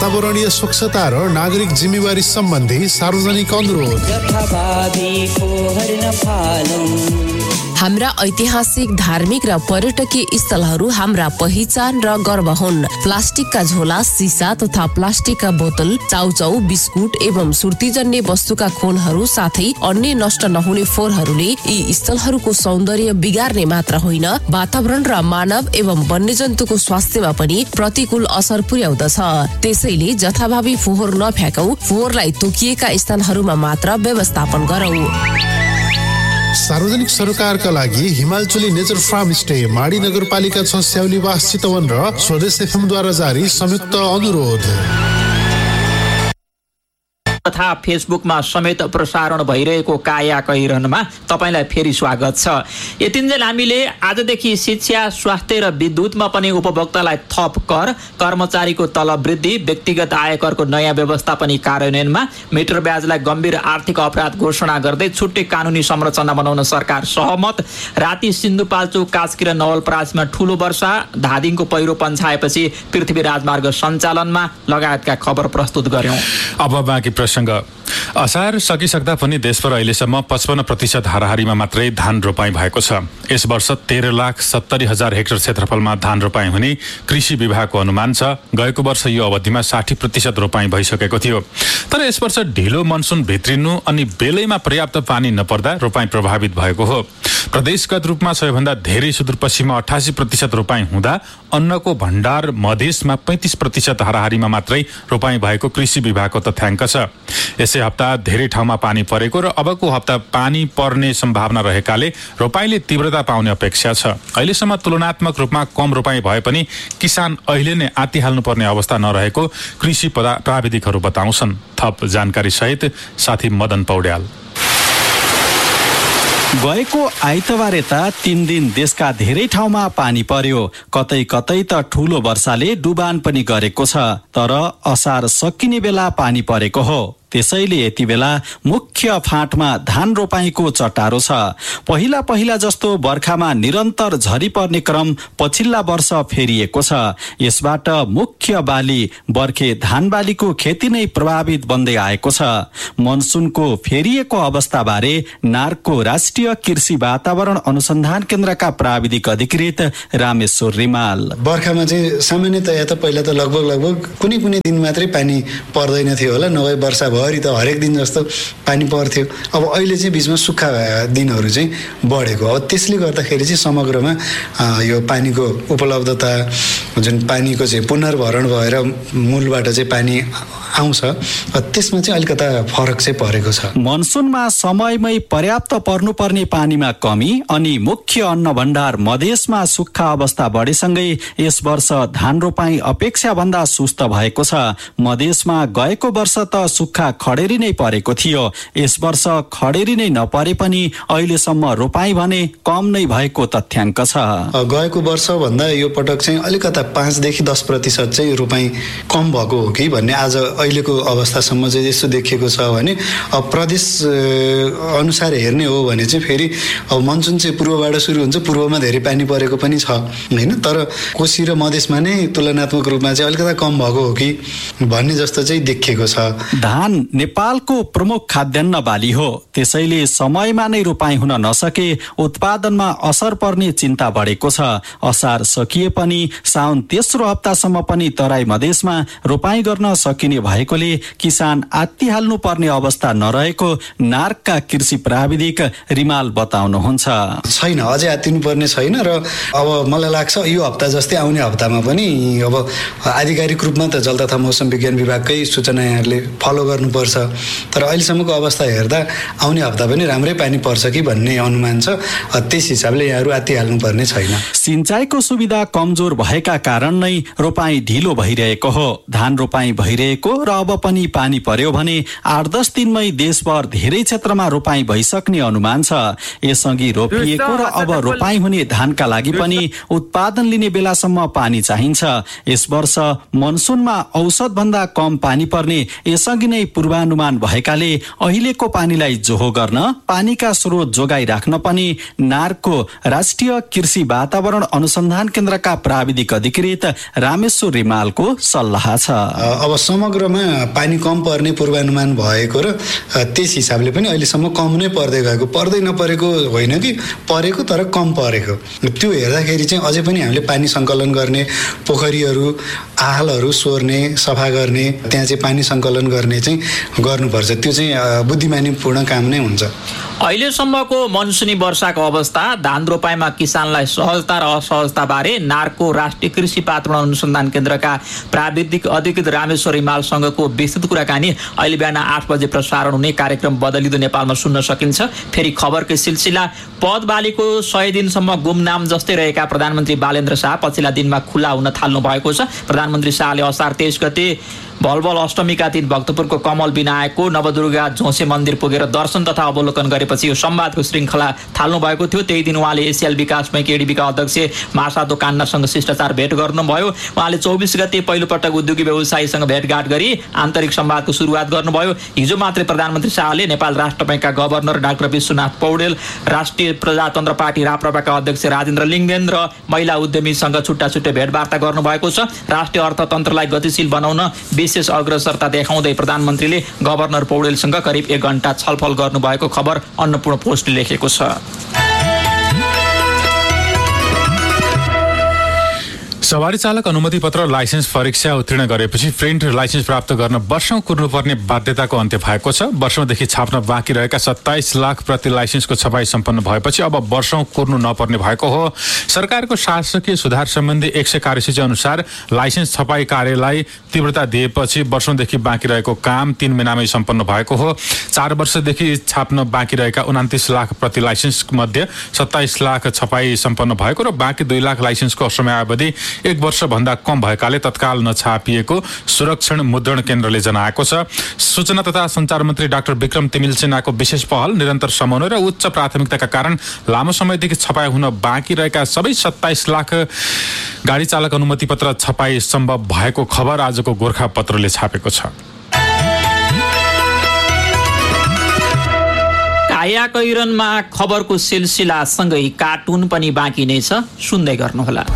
वातावरणीय स्वच्छता र नागरिक जिम्मेवारी सम्बन्धी सार्वजनिक अनुरोध। हाम्रा ऐतिहासिक, धार्मिक र पर्यटकीय स्थलहरू हाम्रा पहिचान र गर्व हुन्। प्लास्टिकका झोला, सिसा तथा प्लास्टिकका बोतल, चाउचाउ, बिस्कुट एवं सुर्तीजन्य वस्तुका खोलहरू साथै अन्य नष्ट नहुने फोहोरहरूले यी स्थलहरूको सौन्दर्य बिगार्ने मात्र होइन, वातावरण र मानव एवं वन्यजन्तुको स्वास्थ्यमा पनि प्रतिकूल असर पुर्याउँदछ। त्यसैले जथाभावी फोहोर नफ्याकौं, फोहोरलाई तोकिएका स्थानहरूमा मात्र व्यवस्थापन गरौं। सार्वजनिक सरोकारका लागि हिमालचुली नेचर फार्म स्टे, माडी नगरपालिका 6 स्याउलीवास चितवन र स्वदेश एफएम द्वारा जारी संयुक्त अनुरोध। तथा फेसबुकमा समेत प्रसारण भइरहेको काया कहिरनमा तपाईलाई फेरि स्वागत छ। यतिन्जेल हामीले आजदेखि शिक्षा, स्वास्थ्य र विद्युतमा पनि उपभोक्तालाई थप कर, कर्मचारीको तलब वृद्धि, व्यक्तिगत आयकरको नयाँ व्यवस्था पनि कार्यान्वयनमा, मिटर ब्याजलाई गम्भीर आर्थिक अपराध घोषणा गर्दै छुट्टै कानुनी संरचना बनाउन सरकार सहमत, राति सिन्धुपाल्चोक, कास्की र नवलपरासीमा ठूलो वर्षा, धादिङको पहिरो पन्छाएपछि पृथ्वी राजमार्ग सञ्चालनमा लगायतका खबर प्रस्तुत गर्यौं। अब बाँकी असार सकिसक्दा पनि देशभर अहिलेसम्म 55% हाराहारीमा मात्रै धान रोपाई भएको छ। यस वर्ष 13,70,000 हेक्टर क्षेत्रफलमा धान रोपाई हुने कृषि विभागको अनुमान छ। गएको वर्ष यो अवधिमा 60% रोपाई भइसकेको थियो। तर यस वर्ष ढिलो मनसुन भित्रिनु अनि बेलैमा पर्याप्त पानी नपर्दा रोपाई प्रभावित भएको हो। प्रदेशगत रूपमा सबैभन्दा धेरै सुदूरपश्चिममा 88% रोपाई हुँदा अन्नको भण्डार मधेसमा 35% हाराहारीमा मात्रै रोपाई भएको कृषि विभागको तथ्याङ्क छ। यसै हप्ता धेरै ठाउँमा पानी परेको र अबको हप्ता पानी पर्ने सम्भावना रहेकाले रोपाईले तीव्रता पाउने अपेक्षा छ। अहिलेसम्म तुलनात्मक रूपमा कम रोपाई भए पनि किसान अहिले नै आत्तिहाल्नुपर्ने अवस्था नरहेको कृषि प्राविधिकहरू बताउँछन्। थप जानकारी सहित साथी मदन पौड्याल। गएको आइतबार यता 3 दिन देशका धेरै ठाउँमा पानी पर्यो। कतै कतै त ठूलो वर्षाले डुबान पनि गरेको छ। तर असार सकिने बेला पानी परेको हो। त्यसैले यति बेला मुख्य फाँटमा धान रोपाईको चटारो छ। पहिला पहिला जस्तो बर्खामा निरन्तर झरी पर्ने क्रम पछिल्ला वर्ष फेरिएको छ। यसबाट मुख्य बाली बर्खे धान बालीको खेती नै प्रभावित बन्दै आएको छ। मनसुनको फेरिएको अवस्थाबारे नार्कको राष्ट्रिय कृषि वातावरण अनुसन्धान केन्द्रका प्राविधिक अधिकृत रामेश्वर रिमाल। बर्खामा चाहिँ सामान्यतया त पहिला त लगभग कुनै कुनै दिन मात्रै पानी पर्दैन थियो होला, नभए वर्षा भरि त हरेक दिन जस्तो पानी पर्थ्यो। अब अहिले चाहिँ बीचमा सुक्खा दिनहरू चाहिँ बढेको। अब त्यसले गर्दाखेरि चाहिँ समग्रमा यो पानीको उपलब्धता, जुन पानीको चाहिँ पुनर्भरण भएर मूलबाट चाहिँ पानी आउँछ, त्यसमा चाहिँ अलिकता फरक चाहिँ परेको छ। मनसुनमा समयमै पर्याप्त पर्नुपर्ने पानीमा कमी अनि मुख्य अन्न भण्डार मधेसमा सुक्खा अवस्था बढेसँगै यस वर्ष धान रोपाई अपेक्षा भन्दा सुस्त भएको छ। मधेसमा गएको वर्ष त सुक्खा खडेरी नै परेको थियो। यस वर्ष खडेरी नै नपरे पनि अहिलेसम्म रोपाई भने कम नै भएको तथ्याङ्क छ। गएको वर्ष भन्दा यो पटक चाहिँ अलिकता 5 देखि 10% चाहिँ रोपाई कम भएको हो कि भन्ने आज अहिलेको अवस्थासम्म चाहिँ यस्तो देखिएको छ भने प्रदेश अनुसार हेर्ने हो भने चाहिँ फेरि अब मनसुन चाहिँ पूर्वबाट सुरु हुन्छ, पूर्वमा धेरै पानी परेको पनि छ हैन, तर कोशी र मधेसमा नै तुलनात्मक रूपमा चाहिँ अलिकता कम भएको हो कि भन्ने जस्तो चाहिँ देखिएको छ। धान नेपालको प्रमुख खाद्यान्न बाली हो, त्यसैले समयमा नै रोपाई हुन नसके उत्पादनमा असर पर्ने चिन्ता बढेको छ। असार सकिए पनि साउन तेस्रो हप्तासम्म पनि तराई मधेसमा रोपाई गर्न सकिने भएकोले किसान आत्तिहाल्नु पर्ने अवस्था नरहेको नार्कका कृषि प्राविधिक रिमाल बताउनुहुन्छ। छैन, अझै आत्तिनु पर्ने छैन र अब मलाई लाग्छ यो हप्ता जस्तै आउने हप्तामा पनि अब आधिकारिक रूपमा त जल तथा मौसम विज्ञान विभागकै सूचना यहाँले फलो गर्नुपर्छ, तर अहिलेसम्मको अवस्था हेर्दा आउने हप्ता पनि राम्रै पानी पर्छ कि भन्ने अनुमान छ। त्यस हिसाबले यहाँहरू आत्तिहाल्नु पर्ने छैन। सिंचाइको सुविधा कमजोर भएका कारण नै रोपाई ढिलो भइरहेको हो। धान रोपाई भइरहेको र अब पनि पानी पर्यो भने 8-10 दिनमै देशभर धेरै क्षेत्रमा रोपाई भइसक्ने अनुमान छ। यसअघि रोपिएको र अब रोपाई हुने धानका लागि पनि उत्पादन लिने बेलासम्म पानी चाहिन्छ। यस वर्ष मनसुनमा औसत भन्दा कम पानी पर्ने यसअघि नै पूर्वानुमान भएकाले अहिलेको पानीलाई जोहो गर्न पानीका स्रोत जोगाइराख्न पनि नार्कको राष्ट्रिय कृषि वातावरण अनुसन्धान केन्द्रका प्राविधिक अधिकृत रामेश्वर रिमालको सल्लाह छ। अब समग्रमा पानी कम पर्ने पूर्वानुमान भएको र त्यस हिसाबले पनि अहिलेसम्म कम नै पर्दै गएको, पर्दै नपरेको होइन कि परेको तर कम परेको, त्यो हेर्दाखेरि चाहिँ अझै पनि हामीले पानी सङ्कलन गर्ने, पोखरीहरू आहालहरू सोर्ने, सफा गर्ने, त्यहाँ चाहिँ पानी सङ्कलन गर्ने चाहिँ गर्नुपर्छ। त्यो चाहिँ बुद्धिमानीपूर्ण काम नै हुन्छ। अहिलेसम्मको मनसुनी वर्षाको अवस्था, धान रोपाइमा किसानलाई सहजता र असहजता बारे नार्कको राष्ट्रिय कृषि वातावरण अनुसन्धान केन्द्रका प्राविधिक अधिकृत रामेश्वर रिमालसँगको विस्तृत कुराकानी अहिले बिहान 8 बजे प्रसारण हुने कार्यक्रम बदलिँदो नेपालमा सुन्न सकिन्छ। फेरि खबरकै सिलसिला, पद बालीको 100 दिनसम्म गुमनाम जस्तै रहेका प्रधानमन्त्री बालेन्द्र शाह पछिल्ला दिनमा खुला हुन थाल्नु भएको छ। प्रधानमन्त्री शाहले असार 23 गते भलभल अष्टमीका दिन भक्तपुरको कमल विनायकको नवदुर्गा झोसे मन्दिर पुगेर दर्शन तथा अवलोकन गरेपछि यो संवादको श्रृङ्खला थाल्नु भएको थियो। त्यही दिन उहाँले एसियल विकास बैंक एडिबीका अध्यक्ष मासादो कान्नासँग शिष्टाचार भेट गर्नुभयो। उहाँले 24 गते पहिलोपटक उद्योगी व्यवसायीसँग भेटघाट गरी आन्तरिक संवादको सुरुवात गर्नुभयो। हिजो मात्रै प्रधानमन्त्री शाहले नेपाल राष्ट्र बैंकका गभर्नर डाक्टर विश्वनाथ पौडेल, राष्ट्रिय प्रजातन्त्र पार्टी राप्रपाका अध्यक्ष राजेन्द्र लिङ्गदेन र महिला उद्यमीसँग छुट्टा छुट्टै भेटवार्ता गर्नुभएको छ। राष्ट्रिय अर्थतन्त्रलाई गतिशील बनाउन विशेष अग्रसरता देखाउँदै प्रधानमन्त्रीले गभर्नर पौडेलसँग करिब 1 घण्टा छलफल गर्नुभएको खबर अन्नपूर्ण पोस्टले लेखेको छ। सवारी चालक अनुमति पत्र लाइसेन्स परीक्षा उत्तीर्ण गरेपछि प्रिन्ट लाइसेन्स प्राप्त गर्न वर्षौं कुर्नुपर्ने बाध्यताको अन्त्य भएको छ। वर्षौंदेखि छाप्न बाँकी रहेका 27 लाख प्रति लाइसेन्सको छपाई सम्पन्न भएपछि अब वर्षौं कुर्नु नपर्ने भएको हो। सरकारको शासकीय सुधार सम्बन्धी 100 कार्यसूची अनुसार लाइसेन्स छपाई कार्यलाई तीव्रता दिएपछि वर्षौंदेखि बाँकी रहेको काम 3 महिनामै सम्पन्न भएको हो। 4 वर्षदेखि छाप्न बाँकी रहेका 29 लाख प्रति लाइसेन्स मध्ये 27 लाख छपाई सम्पन्न भएको र बाँकी 2 लाख लाइसेन्सको समयावधि 1 वर्षभन्दा कम भएकाले तत्काल नछापिएको सुरक्षण मुद्रण केन्द्रले जनाएको छ। सूचना तथा सञ्चार मन्त्री डाक्टर विक्रम तिमिल सेनाको विशेष पहल, निरन्तर समन्वय र उच्च प्राथमिकताका कारण लामो समयदेखि छपाई हुन बाँकी रहेका सबै 27 लाख गाडी चालक अनुमति पत्र छपाई सम्भव भएको खबर आजको गोरखापत्रले छापेको छ। काया कैरनमा खबरको सिलसिलासँगै कार्टुन पनि बाँकी नै छ, सुन्दै गर्नुहोला।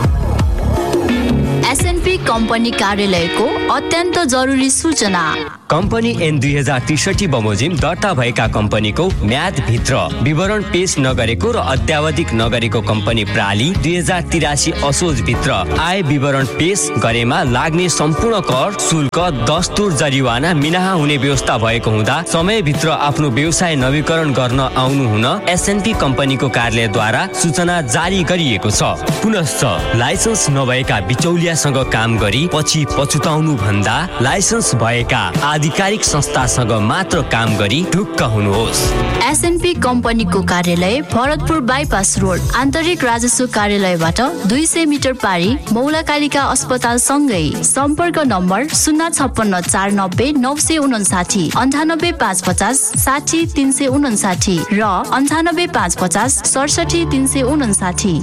एसएनपी कम्पनी कार्यालयको अत्यन्त जरुरी सूचना। कम्पनी N 2063 बमोजिम दर्ता भएका कम्पनीको म्याद भित्र विवरण पेश नगरेको र अत्यावधिक नगरेको कम्पनी प्राली 2083 असोज भित्र आय विवरण पेश गरेमा लाग्ने सम्पूर्ण कर, शुल्क, दस्तुर, जरिवाना मिनाहा हुने व्यवस्था भएको हुँदा समयभित्र आफ्नो व्यवसाय नवीकरण गर्न आउनु हुन एसएनपी कम्पनीको कार्यालयद्वारा सूचना जारी गरिएको छ। पुनश्च लाइसेन्स नभएका बिचौलियासँग काम गरी पछि पछुताउनु भन्दा लाइसेन्स भएका आधिकारिक संस्थासँग मात्र काम गरी ढुक्क हुनुहोस्। एसएनपी कम्पनीको कार्यालय भरतपुर बाइपास रोड, आन्तरिक राजस्व कार्यालयबाट 200 मिटर पारी मौलाकालिका अस्पताल सँगै। सम्पर्क नम्बर 056 490 959, 98 550 60 359 र 98 550 67 359।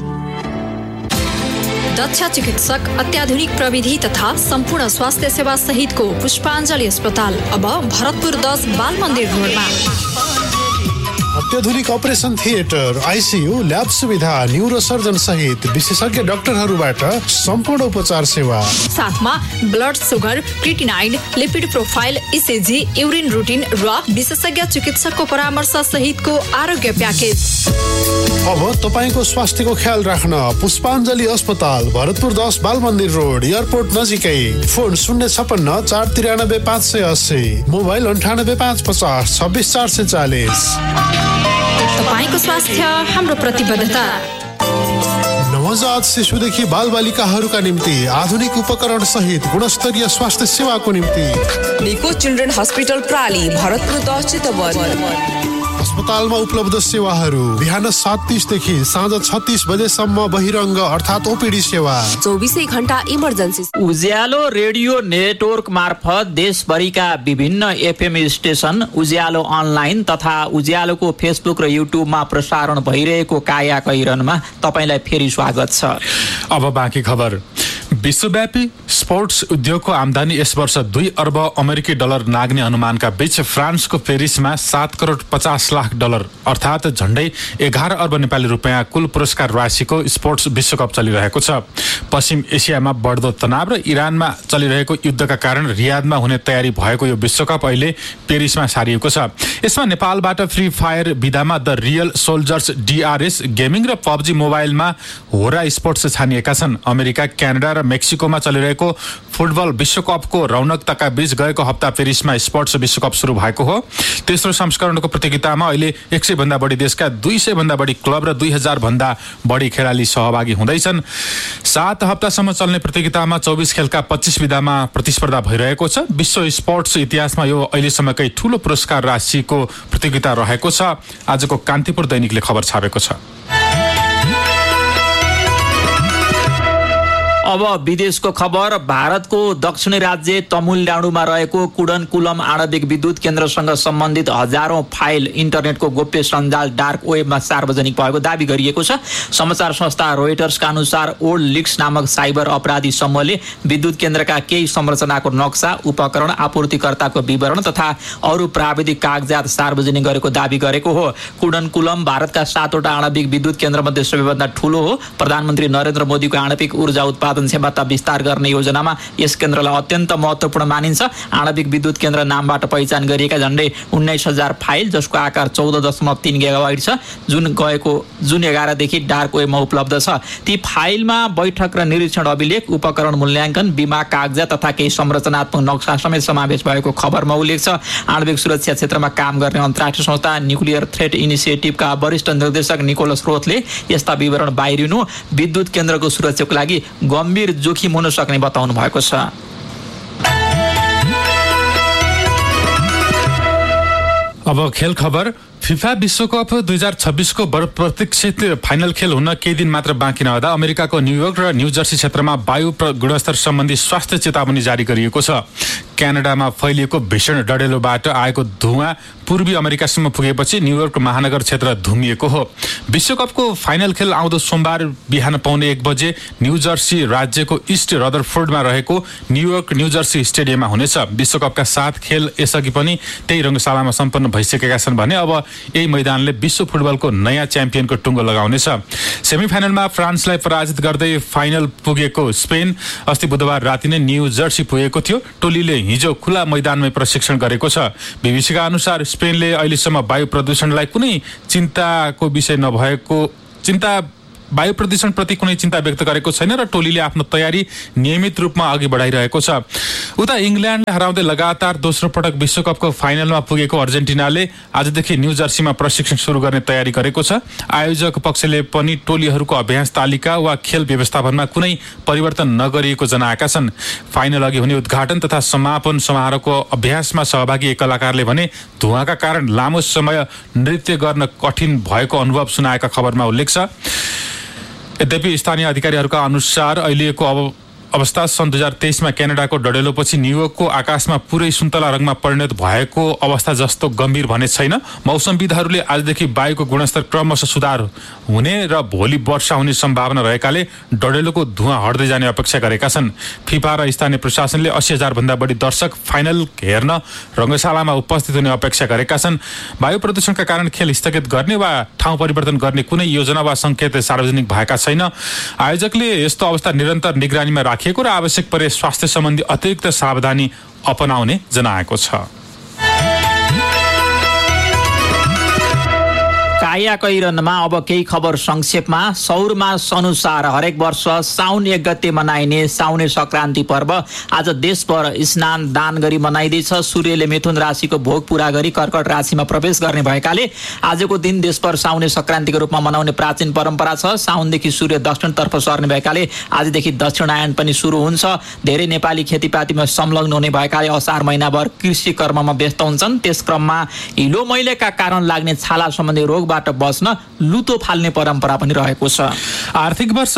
दक्ष चिकित्सक, अत्याधुनिक प्रविधि तथा सम्पूर्ण स्वास्थ्य सेवा सहितको पुष्पाञ्जली अस्पताल अब भरतपुर 10 बाल मन्दिर रोडमा। अत्याधुनिक अपरेसन थिएटर, आइसियु, ल्याब सुविधा, न्युरोसर्जन सहित विशेषज्ञ डाक्टरहरूबाट सम्पूर्ण उपचार सेवा। साथमा blood sugar, creatinine, lipid profile, ECG, urine routine र विशेषज्ञ चिकित्सकको परामर्श सहितको आरोग्य प्याकेज। अब तपाईको स्वास्थ्यको ख्याल राख्न पुष्पाञ्जली अस्पताल, भरतपुर 10 बाल मन्दिर रोड, एयरपोर्ट नजिकै। Phone 056 493 580, mobile 98 550 26 440। तपाईको स्वास्थ्य हाम्रो प्रतिबद्धता। नवजात शिशुदेखि बालबालिकाहरूका निम्ति आधुनिक उपकरण सहित गुणस्तरीय स्वास्थ्य सेवाको निम्ति निको चिल्ड्रेन हस्पिटल प्राली, भरतपुर 10 चितवन। अस्पतालमा उपलब्ध सेवाहरू बिहान 7:30 देखि साँझ 36 बजेसम्म बहिरङ्ग अर्थात् ओपीडी सेवा, 24 घण्टा इमर्जेन्सी। उज्यालो रेडियो नेटवर्क मार्फत देशभरिका विभिन्न एफएम स्टेशन, उज्यालो अनलाइन तथा उज्यालोको फेसबुक र युट्युबमा प्रसारण भइरहेको काया कैरनमा तपाईलाई फेरि स्वागत छ। अब बाँकी खबर। विश्वव्यापी स्पोर्ट्स उद्योगको आम्दानी यस वर्ष 2 अर्ब अमेरिकी डलर नाग्ने अनुमानका बीच फ्रान्सको पेरिसमा 7 करोड 50 लाख डलर अर्थात् झण्डै 11 अर्ब नेपाली रुपियाँ कुल पुरस्कार राशिको स्पोर्ट्स विश्वकप चलिरहेको छ। पश्चिम एसियामा बढ्दो तनाव र इरानमा चलिरहेको युद्धका कारण रियादमा हुने तयारी भएको यो विश्वकप अहिले पेरिसमा सारिएको छ। यसमा नेपालबाट फ्री फायर विधामा the real soldiers DRS gaming र PUBG मोबाइलमा होरा स्पोर्ट्स छानिएका छन्। अमेरिका, क्यानाडा र मेक्सिकोमा चलिरहेको फुटबल विश्वकपको रौनकताका बीच गएको हप्ता पेरिसमा स्पोर्ट्स विश्वकप सुरु भएको हो। तेस्रो संस्करणको प्रतियोगितामा अहिले 100 भन्दा बढी देशका 200 भन्दा बढी क्लब र 2000 भन्दा बढी खेलाडी सहभागी हुँदैछन्। 7 हप्तासम्म चल्ने प्रतियोगितामा 24 खेलका 25 विधामा प्रतिस्पर्धा भइरहेको छ। विश्व स्पोर्ट्स इतिहासमा यो अहिलेसम्मकै ठूलो पुरस्कार राशिको प्रतियोगिता रहेको छ। आजको कान्तिपुर दैनिकले खबर छापेको छ। अब विदेशको खबर। भारतको दक्षिणी राज्य तमिलनाडुमा रहेको कुडनकुलम आणविक विद्युत केन्द्रसँग सम्बन्धित हजारौं फाइल इन्टरनेटको गोप्य सञ्जाल डार्क वेबमा सार्वजनिक भएको दावी गरिएको छ। समाचार संस्था रोइटर्सका अनुसार ओल्ड लिक्स नामक साइबर अपराधी समूहले विद्युत केन्द्रका केही संरचनाको नक्सा, उपकरण, आपूर्तिकर्ताको विवरण तथा अरू प्राविधिक कागजात सार्वजनिक गरेको दावी गरेको हो। कुडनकुलम भारतका 7 वटा आणविक विद्युत केन्द्रमध्ये सबैभन्दा ठूलो हो। प्रधानमन्त्री नरेन्द्र मोदीको आणविक ऊर्जा उत्पादन क्षमता विस्तार गर्ने योजनामा यस केन्द्रलाई अत्यन्त महत्त्वपूर्ण मानिन्छ। आणविक विद्युत केन्द्र नामबाट पहिचान गरिएका झण्डै 19,000 फाइल, जसको आकार 14.3 गिगाबाइट छ, जुन गएको जुन 11 देखि डार्क वेबमा उपलब्ध छ। ती फाइलमा बैठक र निरीक्षण अभिलेख, उपकरण मूल्याङ्कन, बीमा कागजात तथा केही संरचनात्मक नक्सा समेत समावेश भएको खबरमा उल्लेख छ। आणविक सुरक्षा क्षेत्रमा काम गर्ने अन्तर्राष्ट्रिय संस्था न्युक्लियर थ्रेट इनिसिएटिभका वरिष्ठ निर्देशक निकोलस रोथले यस्ता विवरण बाहिरिनु विद्युत केन्द्रको सुरक्षाको लागि गम्भीर जोखिम हुन सक्ने बताउनु भएको छ। अब खेल खबर। फिफा विश्वकप 2026 को प्रतीक्षित फाइनल खेल हुन केही दिन मात्र बाँकी नहुँदा अमेरिकाको न्युयोर्क र न्युजर्सी क्षेत्रमा वायु गुणस्तर सम्बन्धी स्वास्थ्य चेतावनी जारी गरिएको छ। क्यानाडामा फैलिएको भीषण डढेलोबाट आएको धुवाँ पूर्वी अमेरिकासम्म पुगेपछि न्युयोर्क महानगर क्षेत्र धुमिएको हो। विश्वकपको फाइनल खेल आउँदो सोमबार बिहान पाउने 1 बजे न्युजर्सी राज्यको इस्ट रदरफोर्डमा रहेको न्युयोर्क न्युजर्सी स्टेडियममा हुनेछ। विश्वकपका 7 खेल यसअघि पनि त्यही रङ्गशालामा सम्पन्न भइसकेका छन् भने अब यही मैदानले विश्व फुटबलको नयाँ च्याम्पियनको टुङ्गो लगाउनेछ। सेमिफाइनलमा फ्रान्सलाई पराजित गर्दै फाइनल पुगेको स्पेन अस्ति बुधबार राति नै न्यू जर्सी पुगेको थियो। टोलीले हिजो खुला मैदानमै प्रशिक्षण गरेको छ। बीबीसीका अनुसार स्पेनले अहिलेसम्म वायु प्रदूषणलाई कुनै वायु प्रदूषणप्रति कुनै चिन्ता व्यक्त गरेको छैन र टोलीले आफ्नो तयारी नियमित रूपमा अघि बढाइरहेको छ। उता इङ्ल्यान्डले हराउँदै लगातार दोस्रो पटक विश्वकपको फाइनलमा पुगेको अर्जेन्टिनाले आजदेखि न्यू जर्सीमा प्रशिक्षण सुरु गर्ने तयारी गरेको छ। आयोजक पक्षले पनि टोलीहरूको अभ्यास तालिका वा खेल व्यवस्थापनमा कुनै परिवर्तन नगरिएको जनाएका छन्। फाइनल अघि हुने उद्घाटन तथा समापन समारोहको अभ्यासमा सहभागी कलाकारले भने धुवाँका कारण लामो समय नृत्य गर्न कठिन भएको अनुभव सुनाएका खबरमा उल्लेख छ। यद्यपि स्थानीय अधिकारीहरूका अनुसार अहिलेको अवस्था सन् 2023 मा क्यानाडाको डढेलोपछि न्युयोर्कको आकाशमा पुरै सुन्तला रङमा परिणत भएको अवस्था जस्तो गम्भीर भने छैन। मौसमविदहरूले आजदेखि वायुको गुणस्तर क्रमशः सुधार हुने र भोलि वर्षा हुने सम्भावना रहेकाले डढेलोको धुवाँ हट्दै जाने अपेक्षा गरेका छन्। फिफा र स्थानीय प्रशासनले 80,000 भन्दा बढी दर्शक फाइनल हेर्न रङ्गशालामा उपस्थित हुने अपेक्षा गरेका छन्। वायु प्रदूषणका कारण खेल स्थगित गर्ने वा ठाउँ परिवर्तन गर्ने कुनै योजना वा सङ्केत सार्वजनिक भएका छैन। आयोजकले यस्तो अवस्था निरन्तर निगरानीमा राखिएको र आवश्यक परे स्वास्थ्य सम्बन्धी अतिरिक्त सावधानी अपनाउने जनाएको छ। काया कैरनमा अब केही खबर संक्षेपमा। सौर मास अनुसार हरेक वर्ष साउन 1 गते मनाइने साउने संक्रान्ति पर्व आज देशभर स्नान दान गरी मनाइँदैछ। सूर्यले मिथुन राशिको भोग पूरा गरी कर्कट राशिमा प्रवेश गर्ने भएकाले आजको दिन देशभर साउने संक्रान्तिको रूपमा मनाउने प्राचीन परम्परा छ। साउनदेखि सूर्य दक्षिणतर्फ सर्ने भएकाले आजदेखि दक्षिणायन पनि सुरु हुन्छ। धेरै नेपाली खेतीपातीमा संलग्न हुने भएकाले असार महिनाभर कृषि कर्ममा व्यस्त हुन्छन्। त्यस क्रममा हिलो मैलेका कारण लाग्ने छाला सम्बन्धी रोगबाट बजारबाट बस्न लुतो फाल्ने परम्परा पनि रहेको छ। आर्थिक वर्ष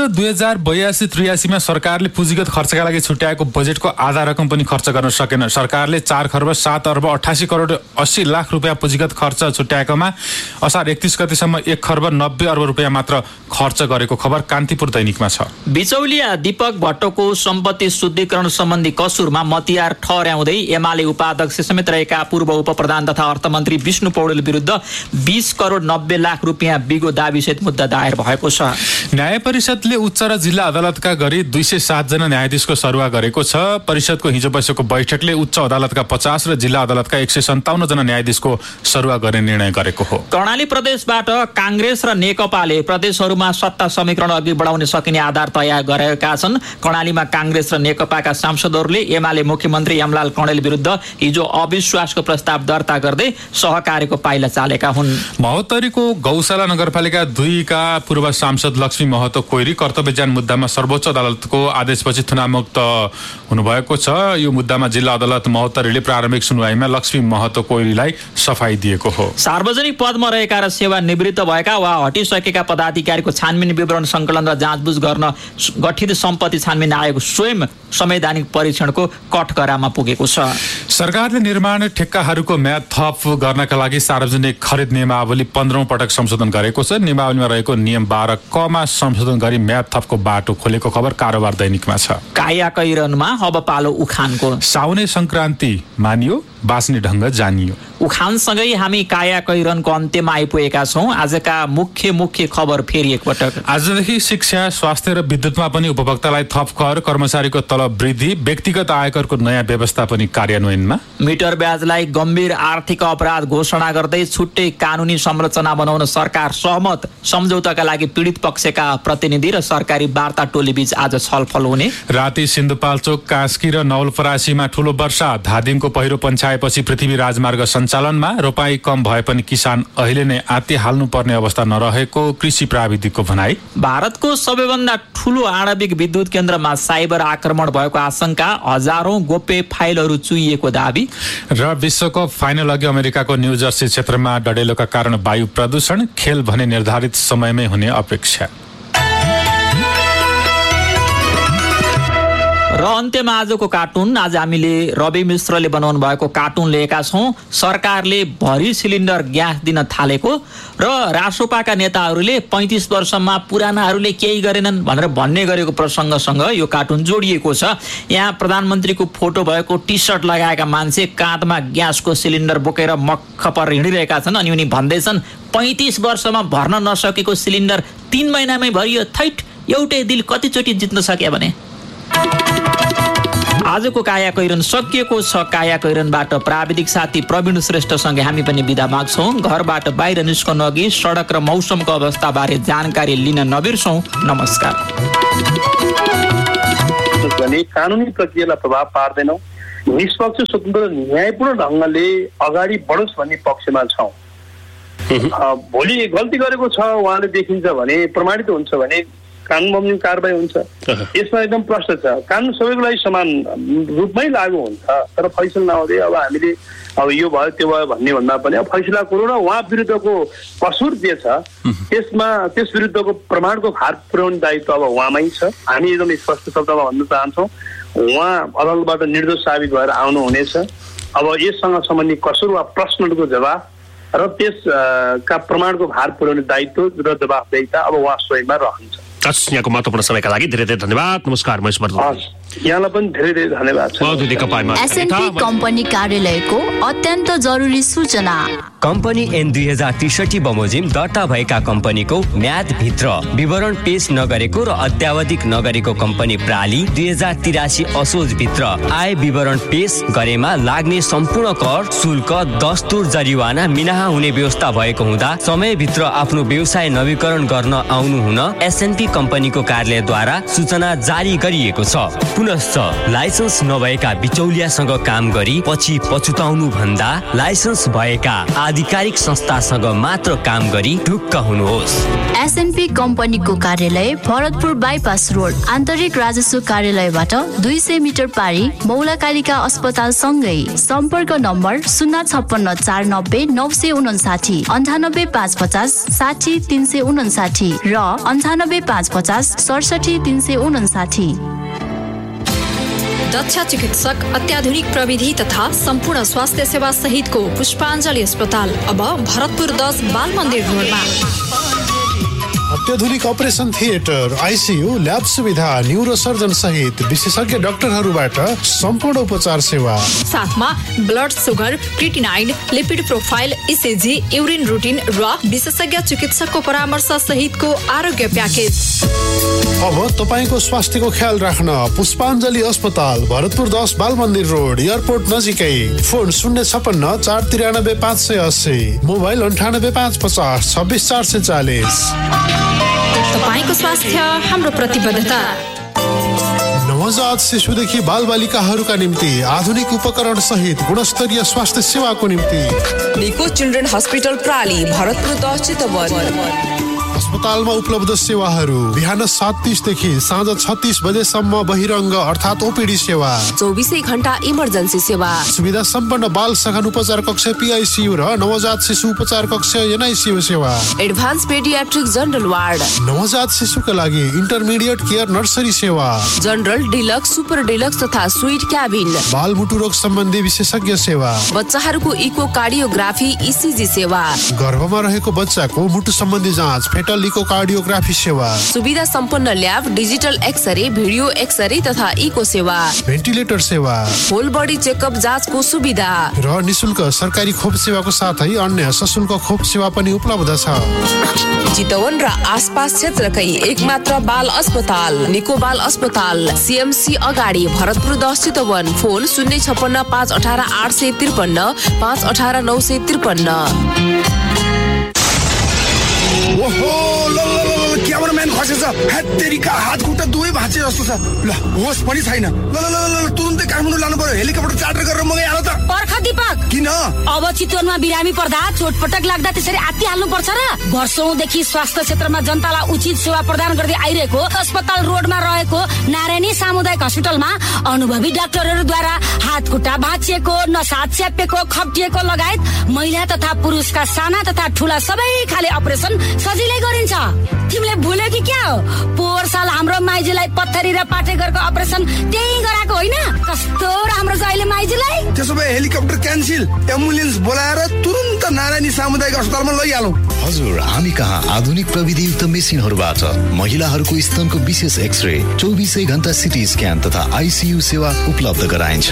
2082-83 मा सरकारले पुँजीगत खर्चका लागि छुट्याएको बजेटको आधा रकम पनि खर्च गर्न सकेन। सरकारले 4 खर्ब 7 अर्ब 88 करोड 80 लाख रुपियाँ पुँजीगत खर्च छुट्याएकोमा असार 31 गतेसम्म 1 खर्ब 90 अर्ब रुपियाँ मात्र खर्च गरेको खबर कान्तिपुर दैनिकमा छ। बिचौलिया दीपक भट्टको सम्पत्ति शुद्धिकरण सम्बन्धी कसुरमा मतियार ठहर्याउँदै एमाले उपाध्यक्ष समेत रहेका पूर्व उपप्रधान तथा अर्थमन्त्री विष्णु पौडेल विरुद्ध 20 करोड 90 लाख रुपियाँ बिगो दाबीसहित मुद्दा दायर भएको छ। न्याय परिषदले उच्च र जिल्ला अदालतका गरी 207 जना न्यायाधीशको सरुवा गरेको छ। परिषदको हिजो बसेको बैठकले उच्च अदालतका 50 र जिल्ला अदालतका 157 जना न्यायाधीशको सरुवा गर्ने निर्णय गरेको हो। कर्णाली प्रदेशबाट कांग्रेस र नेकपाले प्रदेशहरूमा सत्ता समीकरण अघि बढाउन सकिने आधार तयार गरेका छन्। कर्णालीमा कांग्रेस र नेकपाका सांसदहरूले एमाले मुख्यमन्त्री यमलाल कणेल विरुद्ध हिजो अविश्वासको प्रस्ताव दर्ता गर्दै सहकार्यको पाइला चालेका हुन्। महोत्तरीको गौशाला नगरपालिका 2 का पूर्व सांसद लक्ष्मी महतो कोइरी कर्तव्यज्ञान मुद्दामा सर्वोच्च अदालतको आदेशपछि थुनामुक्त हुनुभएको छ। यो मुद्दामा जिल्ला अदालत महोत्तरीले प्रारम्भिक सुनवाईमा लक्ष्मी महतो कोइरीलाई सफाई दिएको हो। सार्वजनिक पदमा रहेका र सेवानिवृत्त भएका वा हटिसकेका पदाधिकारीको छानबिन विवरण संकलन र जाँचबुझ गर्न गठित सम्पत्ति छानबिन आयोग स्वयं संवैधानिक परीक्षणको कठघरामा पुगेको छ। सरकारले निर्माण ठेक्काहरूको म्याद थप गर्नका लागि सार्वजनिक खरिद नियमावली 15औं पटक संशोधन गरेको छ। नियमावलीमा रहेको नियम 12 क मा संशोधन गरी म्याद थपको बाटो खोलेको खबर कारोबार दैनिकमा छ। कायाकैरनमा अब पालो उखानको। साउने संक्रान्ति मानियो, बाँच्ने ढङ्ग जानियो। उखानसँगै हामी कायाकैरनको अन्त्यमा आइपुगेका छौँ। आजका मुख्य खबर फेरि एकपटक। आजदेखि शिक्षा, स्वास्थ्य र विद्युतमा पनि उपभोक्तालाई थप कर, कर्मचारीको तलब वृद्धि, व्यक्तिगत आयकरको नयाँ व्यवस्था पनि कार्यान्वयनमा। मिटर ब्याजलाई गम्भीर आर्थिक अपराध घोषणा गर्दै छुट्टै कानुनी संरचना बनाउन सरकार सहमत। सम्झौताका लागि पीडित पक्षका प्रतिनिधि र सरकारी वार्ता टोली बीच आज छलफल हुने। राति सिन्धुपाल्चोक, कास्की र नवलपरासीमा ठूलो वर्षा, धादिङको पहिरो पन्छाएपछि पृथ्वी राजमार्ग सञ्चालनमा। रोपाई कम भए पनि किसान अहिले नै आत्ति हाल्नुपर्ने अवस्था नरहेको कृषि प्राविधिकको भनाई। भारतको सबैभन्दा ठूलो आणविक विद्युत केन्द्रमा साइबर आक्रमण भएको आशंका, हजारौं गोप्य फाइलहरू चुइएको दाबी। र विश्वकप फाइनल अघि अमेरिकाको न्यू जर्सी क्षेत्रमा डडेलोका कारण वायु प्रदूषण, खेल भने निर्धारित समयमै हुने अपेक्षा। र अन्त्यमा आजको कार्टुन। आज हामीले रवि मिश्रले बनाउनु भएको कार्टुन लिएका छौँ। सरकारले भरि सिलिन्डर ग्यास दिन थालेको र रासोपाका नेताहरूले 35 वर्षमा पुरानाहरूले केही गरेनन् भनेर भन्ने गरेको प्रसङ्गसँग यो कार्टुन जोडिएको छ। यहाँ प्रधानमन्त्रीको फोटो भएको टी सर्ट लगाएका मान्छे काँधमा ग्यासको सिलिन्डर बोकेर मक्ख पर हिँडिरहेका छन्। अनि उनी भन्दैछन् 35 वर्षमा भर्न नसकेको सिलिन्डर 3 महिनामै भरियो। थैट, एउटै दिल कतिचोटि जित्न सक्यो भने। आजको कायाकैरन सकिएको छ। कायाकैरनबाट प्राविधिक साथी प्रवीण श्रेष्ठसँगै हामी पनि बिदा माग्छौँ। घरबाट बाहिर निस्कनु अघि सडक र मौसमको अवस्थाबारे जानकारी लिन नबिर्सौँ। नमस्कार। कानुनी प्रक्रियालाई प्रभाव पार्दैनौँ, निष्पक्ष, स्वतन्त्र, न्यायपूर्ण ढङ्गले अगाडि बढोस् भन्ने पक्षमा छौँ। भोलि गल्ती गरेको छ उहाँले देखिन्छ भने, प्रमाणित हुन्छ भने कानुन बमोजिम कारबाही हुन्छ। यसमा एकदम प्रश्न छ। कानुन सबैको लागि समान रूपमै लागू हुन्छ, तर फैसला नहुँदै अब हामीले अब यो भयो त्यो भयो भन्ने भन्दा पनि अब फैसला गरौँ र उहाँ विरुद्धको कसुर के छ त्यस विरुद्धको प्रमाणको भार पुर्याउने दायित्व अब उहाँमै छ। हामी एकदम स्पष्ट शब्दमा भन्न चाहन्छौँ, उहाँ अदालतबाट निर्दोष साबित भएर आउनुहुनेछ। अब यससँग सम्बन्धित कसुर वा प्रश्नहरूको जवाब र त्यसका प्रमाणको भार पुर्याउने दायित्व र जवाबदेहिता अब उहाँ स्वयंमा रहन्छ। यहाँको महत्त्वपूर्ण समयका लागि धेरै धेरै धन्यवाद। नमस्कार। महेश बर्दुल। यहाँलाई पनि धेरै धेरै धन्यवाद। एसएनपी कम्पनी कार्यालयको अत्यन्त जरुरी सूचना। कम्पनी ऐन 2063 बमोजिम दर्ता भएका कम्पनीको म्याद भित्र विवरण पेश नगरेको र अद्यावधिक नगरेको कम्पनी प्राली 2083 असोज भित्र आय विवरण पेश गरेमा लाग्ने सम्पूर्ण कर, शुल्क, दस्तुर, जरिवाना मिनाहा हुने व्यवस्था भएको हुँदा समयभित्र आफ्नो व्यवसाय नवीकरण गर्न आउनु हुन एसएनपी कम्पनीको कार्यालयद्वारा सूचना जारी गरिएको छ। पुनश्च लाइसेन्स नभएका बिचौलियासँग काम गरी पछि पछुताउनु भन्दा लाइसेन्स भएका आधिकारिक संस्थासँग मात्र काम गरी ढुक्क हुनुहोस्। एसएनपी कम्पनीको कार्यालय भरतपुर बाइपास रोड आन्तरिक राजस्व कार्यालयबाट 200 मिटर पारी मौलाकालिका अस्पताल सँगै। सम्पर्क नम्बर 056 490 959 98 550 60 359 र 98 550 67 359। दक्ष चिकित्सक, अत्याधुनिक प्रविधि तथा सम्पूर्ण स्वास्थ्य सेवा सहितको पुष्पाञ्जली अस्पताल अब भरतपुर 10 बाल मन्दिर रोडमा। अत्याधुनिक अपरेसन थिएटर, आइसियू, ल्याब सुविधा, न्युरोसर्जन सहित विशेषज्ञ डाक्टरहरूबाट सम्पूर्ण उपचार सेवा। साथमा blood sugar, creatinine, lipid profile, ECG, urine routine र विशेषज्ञ चिकित्सकको परामर्श सहितको आरोग्य प्याकेज। अब तपाईको स्वास्थ्यको ख्याल राख्न पुष्पाञ्जली अस्पताल भरतपुर 10 बाल मन्दिर रोड एयरपोर्ट नजिकै। Phone 056 493 580, mobile 98 550 26 440। तपाईको स्वास्थ्य हाम्रो प्रतिबद्धता। नवजात शिशुदेखि बालबालिकाहरूका निम्ति आधुनिक उपकरण सहित गुणस्तरीय स्वास्थ्य सेवाको निम्ति निको चिल्ड्रेन हस्पिटल प्राली भरतपुर 10 चितवन। अस्पतालमा उपलब्ध सेवाहरू बिहान 7:30 देखि साँझ 36 बजेसम्म बहिरङ्ग अर्थात् ओपीडी सेवा, 24 घण्टा इमर्जेन्सी सेवा, सुविधा सम्पन्न बाल सघन उपचार कक्ष पीआईसीयू र नवजात शिशु उपचार कक्ष एनआईसीयू सेवा, एडभान्स पेडियाट्रिक जनरल वार्ड, नवजात शिशुका लागि इन्टरमिडिएट केयर नर्सरी सेवा, जनरल, डिलक्स, सुपर डिलक्स तथा स्वीट क्याबिन, बालमुटु रोग सम्बन्धी विशेषज्ञ सेवा, बच्चाहरूको इको कार्डियोग्राफी इसिजी सेवा, गर्भमा रहेको बच्चाको मुटु सम्बन्धी जाँच फेटल इको कार्डियोग्राफी सेवा, सुविधा सम्पन्न lab, digital x-ray, video x-ray तथा इको सेवा, भेन्टिलेटर सेवा, होल बडी चेकअप जाँचको सुविधा र निशुल्क सरकारी खोप सेवाको साथै अन्य सशुल्क खोप सेवा पनि उपलब्ध छ। चितवन र आसपास क्षेत्रकै एकमात्र बाल अस्पताल निको बाल अस्पताल, सीएमसी अगाडि भरतपुर 10 चितवन। फोन 056 518 853 518 953। ओहो क्यामेराम्यान खसेछ, हेत्तेरीका हात खुट्टा दुवै भाँचे जस्तो छ। ल होस पनि छैन। ल तुरुन्तै काठमाडौँ लानु पर्यो, हेलिकप्टर चार्टर गरेर मगाइहाल त। पर्ख दीपक, किन अब चितवनमा बिरामी पर्दा चोटपटक लाग्दा त्यसरी आत्तिहाल्नु पर्छ र? वर्षौंदेखि स्वास्थ्य क्षेत्रमा जनतालाई उचित सेवा प्रदान गर्दै आइरहेको अस्पताल रोडमा रहेको नारायणी सामुदायिक हस्पिटलमा अनुभवी डाक्टरहरूद्वारा हात खुट्टा भाँचिएको, नसा च्यापेको, खप्टिएको लगायत महिला तथा पुरुषका साना तथा ठूला सबै खाले अपरेसन सजिलै गरिन्छ। तिमीले भुल्यो कि क्या हो? पोहोर साल हाम्रो माइजूलाई पत्थरी र पाटेघरको अपरेसन त्यही गराएको होइन? कस्तो राम्रो छ अहिले माइजूलाई। त्यसो भए हेलिकप्टर क्यान्सिल, एम्बुलेन्स बोलाएर तुरुन्त नारायणी सामुदायिक अस्पतालमा लैहालौँ। हजुर, हामी कहाँ आधुनिक प्रविधि युक्त मेसिनहरूबाट महिलाहरूको स्तनको विशेष एक्सरे, 24 घण्टा सिटी स्क्यान तथा आइसियू सेवा उपलब्ध गराइन्छ।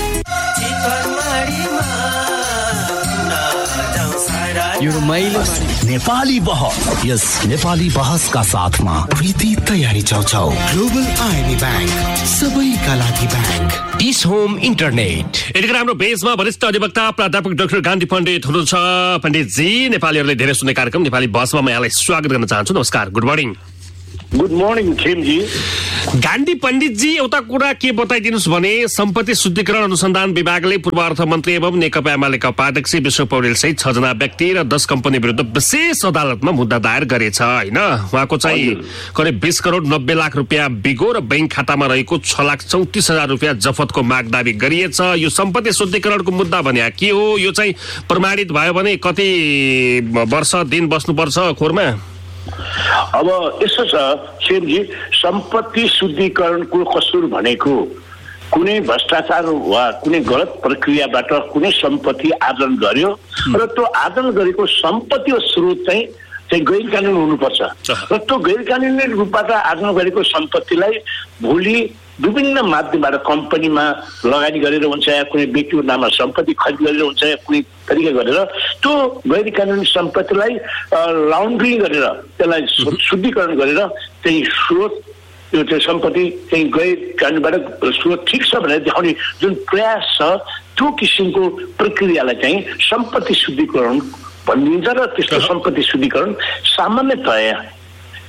नेपाली बहस, यस नेपाली बहसका साथमा प्रीति तयारी चाउचाउ, ग्लोबल आइबी ब्याङ्क, सबैका लागि ब्याङ्क, पिस होम इन्टरनेट। यतिखेर हाम्रो बेसमा वरिष्ठ अधिवक्ता प्राध्यापक डाक्टर गान्धी पण्डित हुनुहुन्छ। पण्डितजी, नेपालीहरूले धेरै सुन्ने कार्यक्रम नेपाली बहसमा म यहाँलाई स्वागत गर्न चाहन्छु। नमस्कार, good morning. Good morning खेमजी। Gandhi पण्डितजी, एउटा कुरा के बताइदिनुहोस् भने सम्पत्ति शुद्धिकरण अनुसन्धान विभागले पूर्व अर्थमन्त्री एवं नेकपा एमालेका उपाध्यक्ष विश्व पौडेल सहित 6 जना व्यक्ति र 10 कम्पनी विरुद्ध विशेष अदालतमा मुद्दा दायर गरेछ होइन? उहाँको चाहिँ करिब 20 करोड 90 लाख रुपियाँ बिगो र बैंक खातामा रहेको 6,34,000 रुपियाँ जफतको माग दावी गरिएछ। यो सम्पत्ति शुद्धिकरणको मुद्दा भने के हो? यो चाहिँ प्रमाणित भयो भने कति वर्ष दिन बस्नुपर्छ खोरमा? अब यस्तो छ खेमजी, सम्पत्ति शुद्धिकरणको कसुर भनेको कुनै भ्रष्टाचार वा कुनै गलत प्रक्रियाबाट कुनै सम्पत्ति आर्जन गर्यो र त्यो आर्जन गरेको सम्पत्ति स्रोत चाहिँ गैर कानुनी हुनुपर्छ र त्यो गैर कानुनी रूपबाट आर्जन गरेको सम्पत्तिलाई भोलि विभिन्न माध्यमबाट कम्पनीमा लगानी गरेर हुन्छ या कुनै व्यक्तिको नाममा सम्पत्ति खरिद गरेर हुन्छ या कुनै तरिका गरेर त्यो गैर कानुनी सम्पत्तिलाई लाउन्ड्रिङ गरेर त्यसलाई शुद्धिकरण गरेर चाहिँ स्रोत त्यो चाहिँ सम्पत्ति चाहिँ गैर कानुनीबाट स्रोत ठिक छ भनेर देखाउने जुन प्रयास छ त्यो किसिमको प्रक्रियालाई चाहिँ सम्पत्ति शुद्धिकरण भनिन्छ र त्यस्तो सम्पत्ति शुद्धिकरण सामान्यतया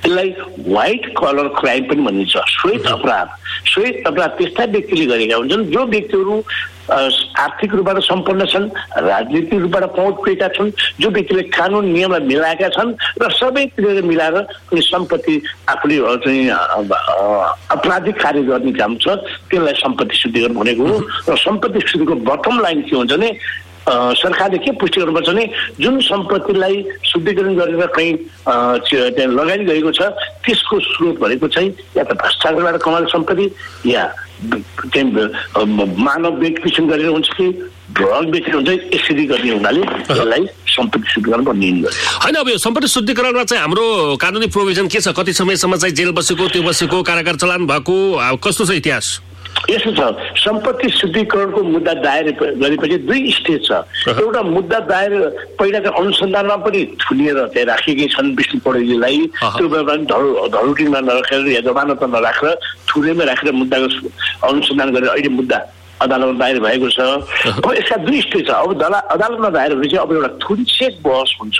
त्यसलाई व्हाइट कलर क्राइम पनि भनिन्छ, श्वेत अपराध। श्वेत अपराध त्यस्ता व्यक्तिले गरेका हुन्छन् जो व्यक्तिहरू आर्थिक रूपबाट सम्पन्न छन्, राजनीतिक रूपबाट पहुँच पुगेका छन्, जो व्यक्तिले कानुन नियमलाई मिलाएका छन् र सबैतिर मिलाएर अनि सम्पत्ति आफूले चाहिँ आपराधिक कार्य गर्ने काम छ, त्यसलाई सम्पत्ति शुद्धिकरण भनेको हो। र सम्पत्ति शुद्धिको बटम लाइन के हुन्छ भने सरकारले के पुष्टि गर्नुपर्छ भने जुन सम्पत्तिलाई शुद्धिकरण गरेर कहीँ त्यहाँ लगानी गरेको छ त्यसको स्रोत भनेको चाहिँ या त भ्रष्टाचारबाट कमाएको सम्पत्ति या मानव बेचबिखन गरेर हुन्छ कि ड्रग बेचेर हुन्छ, यसरी गर्ने हुनाले यसलाई सम्पत्ति शुद्धिकरण भनिने गर्छ। होइन, अब यो सम्पत्ति शुद्धिकरणमा चाहिँ हाम्रो कानुनी प्रोभिजन के छ? कति समयसम्म चाहिँ जेल बसेको, त्यो बसेको, कारागार चलान भएको, कस्तो छ इतिहास? यसो छ, सम्पत्ति शुद्धिकरणको मुद्दा दायर गरेपछि 2 स्टेज छ। एउटा मुद्दा दायर पहिलाका अनुसन्धानमा पनि थुनिएर चाहिँ राखेकै छन् विष्णु पौडेलजीलाई, त्यो बेला धरोटीमा नराखेर या जमानतमा नराखेर थुनेमा राखेर मुद्दाको अनुसन्धान गरेर अहिले मुद्दा अदालतमा दायर भएको छ। अब यसका 2 स्टेज छ। अब अदालतमा दायर भएपछि अब एउटा थुनचेक बहस हुन्छ।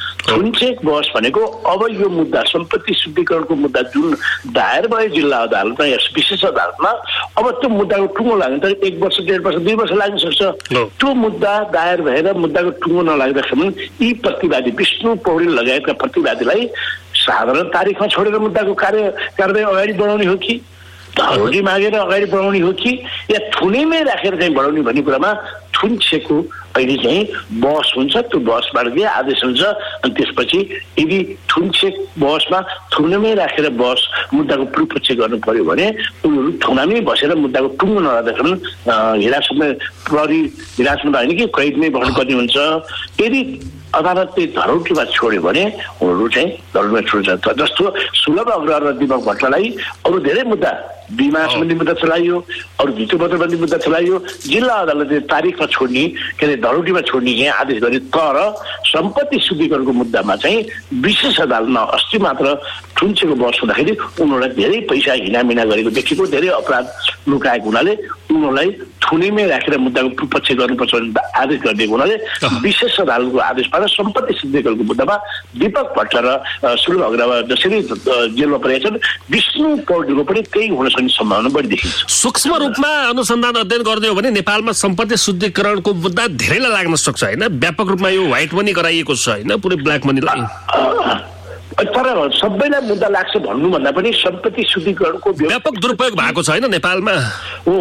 थुनचेक बहस भनेको अब यो मुद्दा सम्पत्ति शुद्धिकरणको मुद्दा जुन दायर भयो जिल्ला अदालतमा या विशेष अदालतमा, अब त्यो मुद्दाको टुङ्गो लाग्यो तर 1 वर्ष 1.5 वर्ष 2 वर्ष लाग्न सक्छ। त्यो मुद्दा दायर भएर मुद्दाको टुङ्गो नलाग्दासम्म यी प्रतिवादी विष्णु पौडेल लगायतका प्रतिवादीलाई साधारण तारिखमा छोडेर मुद्दाको कारबाही अगाडि बढाउने हो कि धरोटी मागेर अगाडि बढाउने हो कि या थुनेमै राखेर चाहिँ बढाउने भन्ने कुरामा थुनचेकको अहिले चाहिँ बहस हुन्छ। त्यो बहसबाट के आदेश हुन्छ अनि त्यसपछि यदि थुनचेक बहसमा थुनेमै राखेर बहस मुद्दाको पूर्वपक्ष गर्नु पर्यो भने उनीहरू थुनामै बसेर मुद्दाको टुङ्गो नराख्दासम्म हिरासतमा प्रहरी हिरासतमा होइन कि कैदमै बस्नुपर्ने हुन्छ। यदि अदालतले धरोटीमा छोड्यो भने उनीहरू चाहिँ धरोटीमा छोड्छ। जस्तो सुलभ अग्रवाल दिपक भट्टराईलाई अरू धेरै मुद्दा बिमा सम्बन्धी मुद्दा चलाइयो, अरू भित्तोपत्रबन्दी मुद्दा चलाइयो, जिल्ला अदालतले तारिखमा छोड्ने के अरे धरोटीमा छोड्ने यहाँ आदेश गरे। तर सम्पत्ति शुद्धिकरणको मुद्दामा चाहिँ विशेष अदालतमा अस्ति मात्र थुनचेको बहस हुँदाखेरि उनीहरूलाई धेरै पैसा हिनामिना गरेको देखिएको, धेरै अपराध लुकाएको हुनाले उनीहरूलाई थुनेमै राखेर मुद्दाको पूर्वपक्ष गर्नुपर्छ भने आदेश गरिदिएको हुनाले विशेष अदालतको आदेशबाट सम्पत्ति शुद्धिकरणको मुद्दामा दीपक भट्ट र सुलभ अग्रवाल जसरी जेलमा परेका छन् विष्णु पौडेलको पनि त्यही हुन सक्ने सम्भावना बढी देखिन्छ। सूक्ष्म रूपमा अनुसन्धान अध्ययन गर्ने हो भने नेपालमा सम्पत्ति शुद्धिकरणको मुद्दा धेरैलाई लाग्न सक्छ होइन? व्यापक रूपमा यो व्हाइट मनी गराइएको छ होइन, पुरै ब्ल्याक मनीलाई। तर सबैलाई मुद्दा लाग्छ भन्नुभन्दा पनि सम्पत्ति शुद्धिकरणको व्यापक दुरुपयोग भएको छ होइन नेपालमा? हो,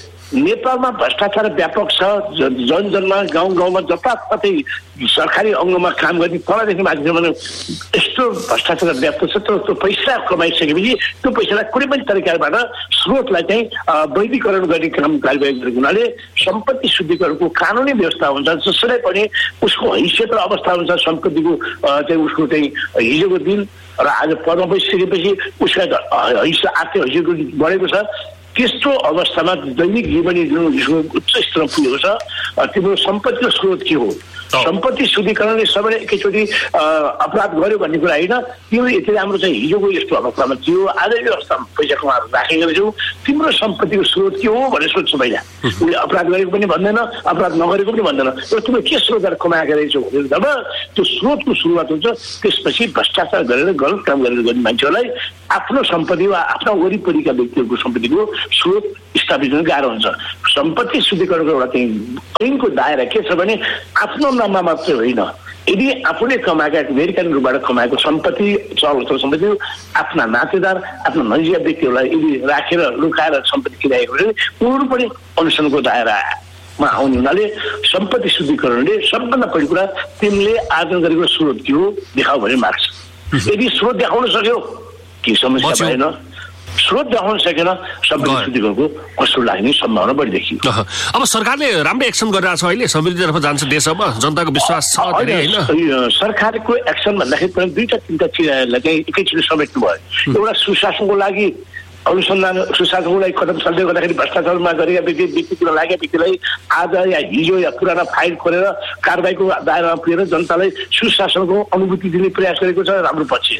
नेपालमा भ्रष्टाचार व्यापक छ। जनजनमा गाउँ गाउँमा जताततै सरकारी अङ्गमा काम गर्ने तलदेखि मान्छेमा यस्तो भ्रष्टाचार व्याप्त छ। त्यो पैसा कमाइसकेपछि त्यो पैसालाई कुनै पनि तरिकाबाट स्रोतलाई चाहिँ वैधीकरण गर्ने काम कार्यवाही गरेको हुनाले सम्पत्ति शुद्धिकरणको कानुनी व्यवस्था हुन्छ। जसरी पनि उसको हैसियत र अवस्था हुन्छ सम्पत्तिको चाहिँ उसको चाहिँ हिजोको दिन र आज पदमा बसिसकेपछि उसका हैसियत आर्थिक हैसियत बढेको छ। त्यस्तो अवस्थामा दैनिक जीवनी जुन उच्च स्तरमा पुगेको छ तिम्रो सम्पत्तिको स्रोत के हो? सम्पत्ति शुद्धिकरणले सबैले एकैचोटि अपराध गर्यो भन्ने कुरा होइन। तिम्रो यति राम्रो चाहिँ हिजोको यस्तो अवस्थामा थियो, आज यो अवस्थामा पैसा कमाएर राखेको छौ, तिम्रो सम्पत्तिको स्रोत के हो भनेर सोध्छु पहिला। उसले अपराध गरेको पनि भन्दैन, अपराध नगरेको पनि भन्दैन, र तिम्रो के स्रोतबाट कमाएका रहेछौ भनेर जब त्यो स्रोतको सुरुवात हुन्छ त्यसपछि भ्रष्टाचार गरेर गलत काम गरेर गर्ने मान्छेहरूलाई आफ्नो सम्पत्ति वा आफ्ना वरिपरिका व्यक्तिहरूको सम्पत्तिको स्रोत स्थापित गर्न गाह्रो हुन्छ। सम्पत्ति शुद्धिकरणको एउटा चाहिँ ऐनको दायरा के छ भने आफ्नो नाममा मात्रै होइन, यदि आफूले कमाएका गैरकानुनी रूपबाट कमाएको सम्पत्ति चल सम्पत्ति आफ्ना नातेदार आफ्ना नजिक व्यक्तिहरूलाई यदि राखेर लुकाएर सम्पत्ति किराएको भने उनीहरू पनि अनुसन्धानको दायरामा आउने हुनाले सम्पत्ति शुद्धिकरणले सबभन्दा पहिलो कुरा तिमीले आर्जन गरेको स्रोत के हो देखाऊ भने माग्छ। यदि स्रोत देखाउन सक्यो के समस्या भएन, स्रोत देखाउन सकेन सम्पत्ति शुद्धिकरणको कसो लाग्ने सम्भावना बढी देखियो। अब सरकारले राम्रो एक्सन गरिरहेको छ, अहिले समृद्धितर्फ जान्छ देश, अब जनताको विश्वास छ होइन? सरकारको एक्सन भन्दाखेरि पनि 2-3 चिजलाई चाहिँ एकैचोटि समेट्नु भयो। एउटा सुशासनको लागि अनुसन्धान सुशासनको लागि कदम चाल्दै गर्दाखेरि भ्रष्टाचारमा गरेका व्यक्तितिर लागेका व्यक्तिलाई आज या हिजो या पुराना फाइल खोलेर कारबाहीको दायरामा पुगेर जनतालाई सुशासनको अनुभूति दिने प्रयास गरेको छ, राम्रो पक्ष।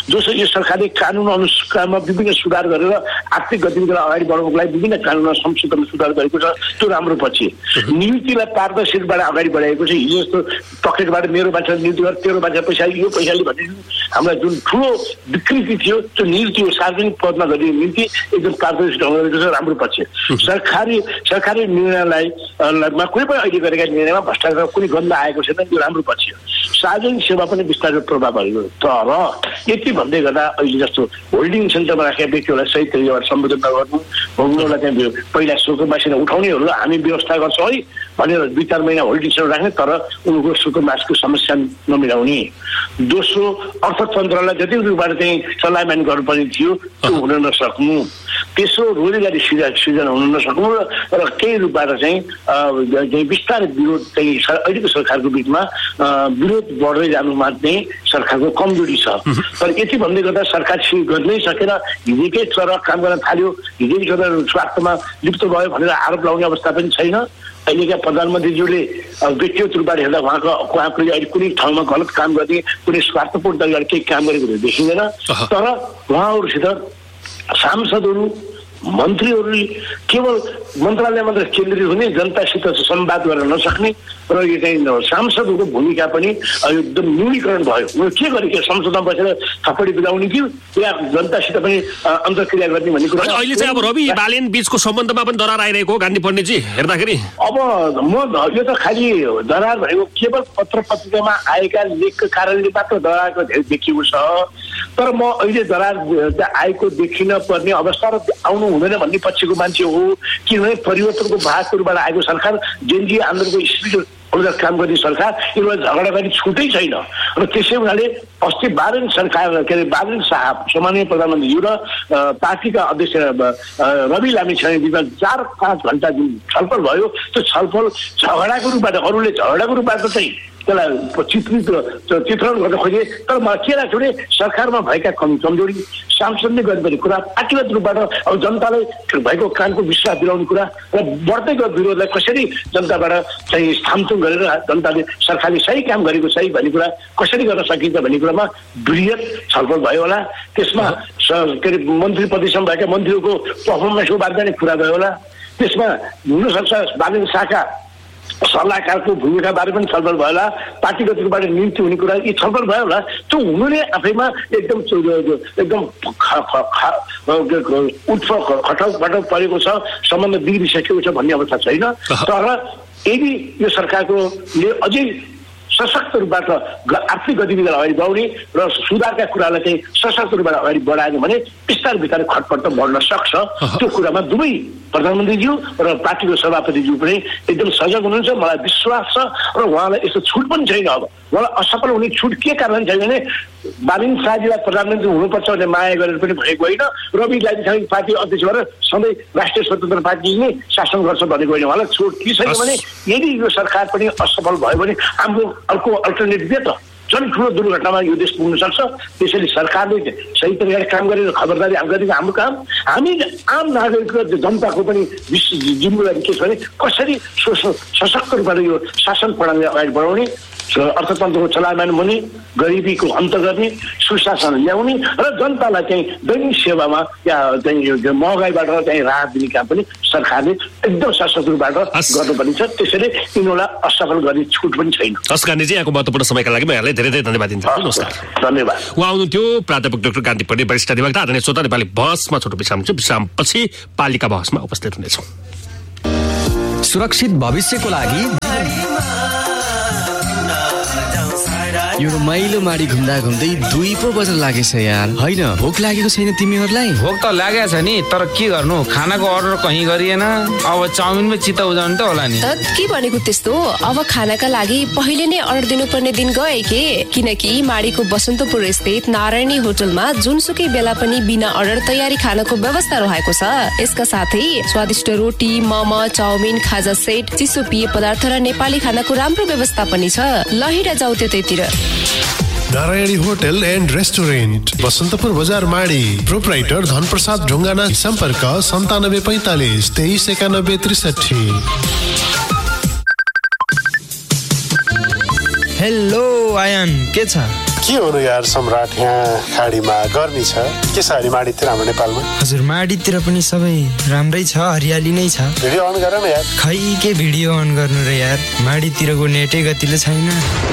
दोस्रो यो सरकारले कानुन अनुसारमा विभिन्न सुधार गरेर आर्थिक गतिविधिलाई अगाडि बढाउनको लागि विभिन्न कानुन संशोधन सुधार गरेको छ, त्यो राम्रो पछि। नियुक्तिलाई पारदर्शिताबाट अगाडि बढाएको छ। हिजो जस्तो पकेटबाट मेरो मान्छे नियुक्ति गरेर तेरो मान्छे पैसा यो पैसाले भन्ने हामीलाई जुन ठुलो विकृति थियो त्यो नियुक्ति सार्वजनिक पदमा गरिने नियुक्ति एकदम पारदर्शी ढङ्गले गरेको छ, राम्रो पछि। सरकारी निर्णयलाई कुनै पनि अहिले गरेका निर्णयमा भ्रष्टाचार कुनै गन्ध आएको छैन, त्यो राम्रो पछि हो। सार्वजनिक सेवा पनि बिस्तारै प्रभाव भएको। तर यति भन्दै गर्दा अहिले जस्तो होल्डिङ सेन्टरमा राखेका व्यक्तिहरूलाई सही तरिकाबाट सम्बोधन नगर्नु, उनीहरूलाई त्यहाँ पहिला सुकुम्बासीले उठाउनेहरू हामी व्यवस्था गर्छौँ है भनेर 2-4 महिना होल्डिङ सेन्टर राख्ने, तर उनको सुकुम्बासको समस्या नमिलाउने। दोस्रो अर्थतन्त्रलाई जति रूपबाट चाहिँ चलायमान गर्नुपर्ने थियो त्यो हुन नसक्नु। तेस्रो रोजगारी सृजना हुन नसक्नु र केही रूपबाट चाहिँ बिस्तारै विरोध चाहिँ अहिलेको सरकारको बिचमा विरोध बढ्दै जानुमा चाहिँ सरकारको कमजोरी छ। तर यति भन्दै गर्दा सरकार गर्नै सकेन, हिजोकै तर काम गर्न थाल्यो, हिजोकै तर स्वार्थमा लिप्त भयो भनेर आरोप लगाउने अवस्था पनि छैन। अहिलेका प्रधानमन्त्रीज्यूले व्यक्तिगत रूपबाट हेर्दा उहाँले अहिले कुनै ठाउँमा गलत काम गर्ने, कुनै स्वार्थपूर्ण तरिकाले केही काम गरेको देखिँदैन। तर उहाँहरूसित सांसदहरू मन्त्रीहरूले केवल मन्त्रालय मात्र केन्द्रित हुने, जनतासित संवाद गर्न नसक्ने र यो चाहिँ सांसदहरूको भूमिका पनि एकदम न्यूनीकरण भयो। उनीहरू के गरे, संसदमा बसेर थप्पडी बिलाउने कि या जनतासित पनि अन्तर्क्रिया गर्ने भन्ने कुरा। अहिले चाहिँ अब रवि बालेन बीचको सम्बन्धमा पनि दरार आइरहेको गान्धी पण्डितजी हेर्दाखेरि अब यो त खालि दरार भनेको केवल पत्र पत्रिकामा आएका लेखको कारणले मात्र दरारको धेरै देखिएको छ। तर म अहिले दरार आएको देखिन पर्ने अवस्था र आउनु हुँदैन भन्ने पक्षको मान्छे हो, किनभने परिवर्तनको भागहरूबाट आएको सरकार, जेनजी आन्दोलनको स्पिरिट अनुसार काम गर्ने सरकार, यिनीहरूलाई झगडा गर्ने छुटै छैन। र त्यसै हुनाले अस्ति बालेन सरकार के अरे बालेन साहब सम्माननीय प्रधानमन्त्रीज्यू र पार्टीका अध्यक्ष रवि लामिछाने बिचमा 4-5 घण्टा जुन छलफल भयो, त्यो छलफल झगडाको रूपबाट अरूले झगडाको रूपबाट चाहिँ त्यसलाई चित्रण गर्न खोजे। तर मलाई के लाग्छ भने सरकारमा भएका कमजोरी, सांसदले गर्नुपर्ने कुरा, पार्टीगत रूपबाट अब जनतालाई भएको कामको विश्वास दिलाउने कुरा र बढ्दै गएको विरोधलाई कसरी जनताबाट चाहिँ स्थामथुम गरेर जनताले सरकारले सही काम गरेको सही भन्ने कुरा कसरी गर्न सकिन्छ भन्ने कुरामा बृहत छलफल भयो होला। त्यसमा के अरे मन्त्री पदसम्म भएका मन्त्रीहरूको पर्फर्मेन्सको बारेमा नै कुरा भयो होला। त्यसमा हुनसक्छ बालेन शाखा सल्लाहकारको भूमिका बारे पनि छलफल भयो होला, पार्टीगत रूपबाट नियुक्ति हुने कुरा यी छलफल भयो होला। त्यो हुनु नै आफैमा एकदम खटाउ परेको छ, सम्बन्ध बिग्रिसकेको छ भन्ने अवस्था छैन। तर यदि यो सरकारकोले अझै सशक्त रूपबाट आर्थिक गतिविधिलाई अगाडि बढाउने र सुधारका कुरालाई चाहिँ सशक्त रूपबाट अगाडि बढाएन भने बिस्तारै खटपट बढ्न सक्छ। त्यो कुरामा दुवै प्रधानमन्त्रीज्यू र पार्टीको सभापतिज्यू पनि एकदम सजग हुनुहुन्छ, मलाई विश्वास छ। र उहाँलाई यस्तो छुट पनि छैन। अब उहाँलाई असफल हुने छुट के कारण छैन भने बालेन शाहजीलाई प्रधानमन्त्री हुनुपर्छ भन्ने माया गरेर पनि भएको होइन, रवि लामिछाने पार्टी अध्यक्ष भएर सधैँ राष्ट्रिय स्वतन्त्र पार्टी नै शासन गर्छ भनेको होइन। उहाँलाई छुट के छैन भने यदि यो सरकार पनि असफल भयो भने हाम्रो अर्को अल्टरनेटिभ के त झन् ठुलो दुर्घटनामा यो देश पुग्न सक्छ। त्यसैले सरकारले सही तरिकाले काम गरेर खबरदारी गरेको हाम्रो काम। हामी आम नागरिक र जनताको पनि जिम्मेवारी के छ भने कसरी सशक्त रूपले यो शासन प्रणाली अगाडि बढाउने, अर्थतन्त्रको चलायमान हुने, गरिबीको अन्त गर्ने, सुशासन ल्याउने र जनतालाई चाहिँ दैनिक सेवामा या चाहिँ महँगाईबाट चाहिँ राहत दिने काम पनि सरकारले एकदम सशक्त रूपबाट गर्नुपर्ने छ। त्यसैले यिनीहरूलाई असफल गर्ने छुट पनि छैन। हस् गान्धीजी, यहाँको महत्त्वपूर्ण समयका लागि म यहाँलाई धेरै धेरै धन्यवाद दिन्छु। नमस्कार। धन्यवाद। उहाँ हुनुहुन्थ्यो प्राध्यापक डाक्टर गान्धी पण्डित, वरिष्ठ अधिवक्ता। आदरणीय श्रोता, नेपाली बहसमा छोटो विश्राम छ। विश्रामपछि पालिका बहसमा उपस्थित हुनेछौँ। सुरक्षित भविष्यको लागि यो रमाइलो माडी घुम्दा घुम्दै 2 पो बज्न लागेछ यार। होइन, भोक लागेको छैन तिमीहरूलाई? भोक त लागेको छ नि, तर के गर्नु, खानाको अर्डर कहीँ गरिएन। अब चाउमिनमै चित्त उजाउनु त होला नि। के भनेको त्यस्तो? अब खानाका लागि पहिले नै अर्डर दिनुपर्ने दिन गए के? किनकि माडीको बसन्तपुर स्थित नारायणी होटलमा जुनसुकै बेला पनि बिना अर्डर तयारी खानाको व्यवस्था रहेको छ। यसका साथै स्वादिष्ट रोटी, मोमो, चाउमिन, खाजा सेट, चिसो पेय पदार्थ र नेपाली खानाको राम्रो व्यवस्था पनि छ। लहिरा जाऊ त्यतैतिर। Narayani hotel and restaurant, Basantapur बजार, माडी। प्रोप्राइटर धनप्रसाद ढुङ्गाना। सम्पर्क 9745 23 91 63। हेलो आयन, के छ? के हुनु यार सम्राट, यहाँ खाडीमा गर्मी छ, के छ अहिले माडीतिर हाम्रो नेपालमा? हजुर माडीतिर पनि सबै राम्रै छ, हरियाली नै छ। भिडियो अन गर न यार। खै के भिडियो अन गर्नु र यार, माडीतिरको नेटै गतिले छैन।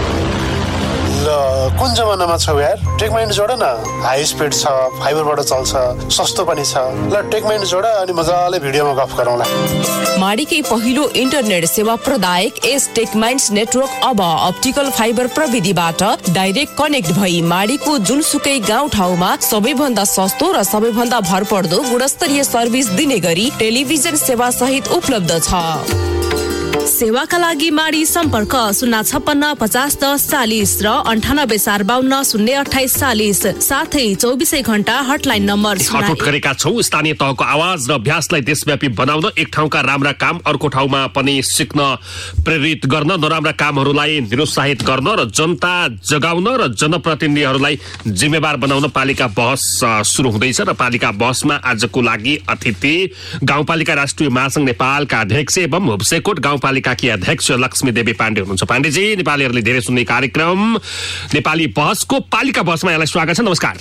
ल कुन जमानामा छौ यार? टेकमाइन्ड जोड न, हाई स्पिड छ, फाइबरबाट चल्छ, सस्तो पनि छ। ल टेकमाइन्ड जोड अनि मजाले भिडियोमा गफ गरौँला। माडीकै पहिलो इन्टरनेट सेवा प्रदायक एस टेकमाइन्ड्स नेटवर्क अब अप्टिकल फाइबर प्रविधिबाट डाइरेक्ट कनेक्ट भई माडीको जुनसुकै गाउँ ठाउँमा सबैभन्दा सस्तो र सबैभन्दा भरपर्दो गुणस्तरीय सर्भिस दिने गरी टेलिभिजन सेवा सहित उपलब्ध छ। सेवाका लागि माडी सम्पर्क 056501040 र 9845202840, साथै 24 घण्टा हटलाइन नम्बर। हटोट गरेका छौं स्थानीय तहको आवाज र अभ्यासलाई देशव्यापी बनाउन, एक ठाउँका राम्रा काम अर्को ठाउँमा पनि सिक्न प्रेरित गर्न, नराम्रा कामहरूलाई निरुत्साहित गर्न र जनता जगाउन र जनप्रतिनिधिहरूलाई जिम्मेवार बनाउन पालिका बहस सुरु हुँदैछ। र पालिका बहसमा आजको लागि अतिथि गाउँपालिका राष्ट्रिय महासंघ नेपालका अध्यक्ष एवं हुब्सेकोट गाउँपालिका की अध्यक्ष लक्ष्मी देवी पाण्डे हुनुहुन्छ। पाण्डेजी, नेपालीहरूले धेरै सुन्ने कार्यक्रम नेपाली बहसको पालिका बहसमा यहाँलाई स्वागत छ। नमस्कार।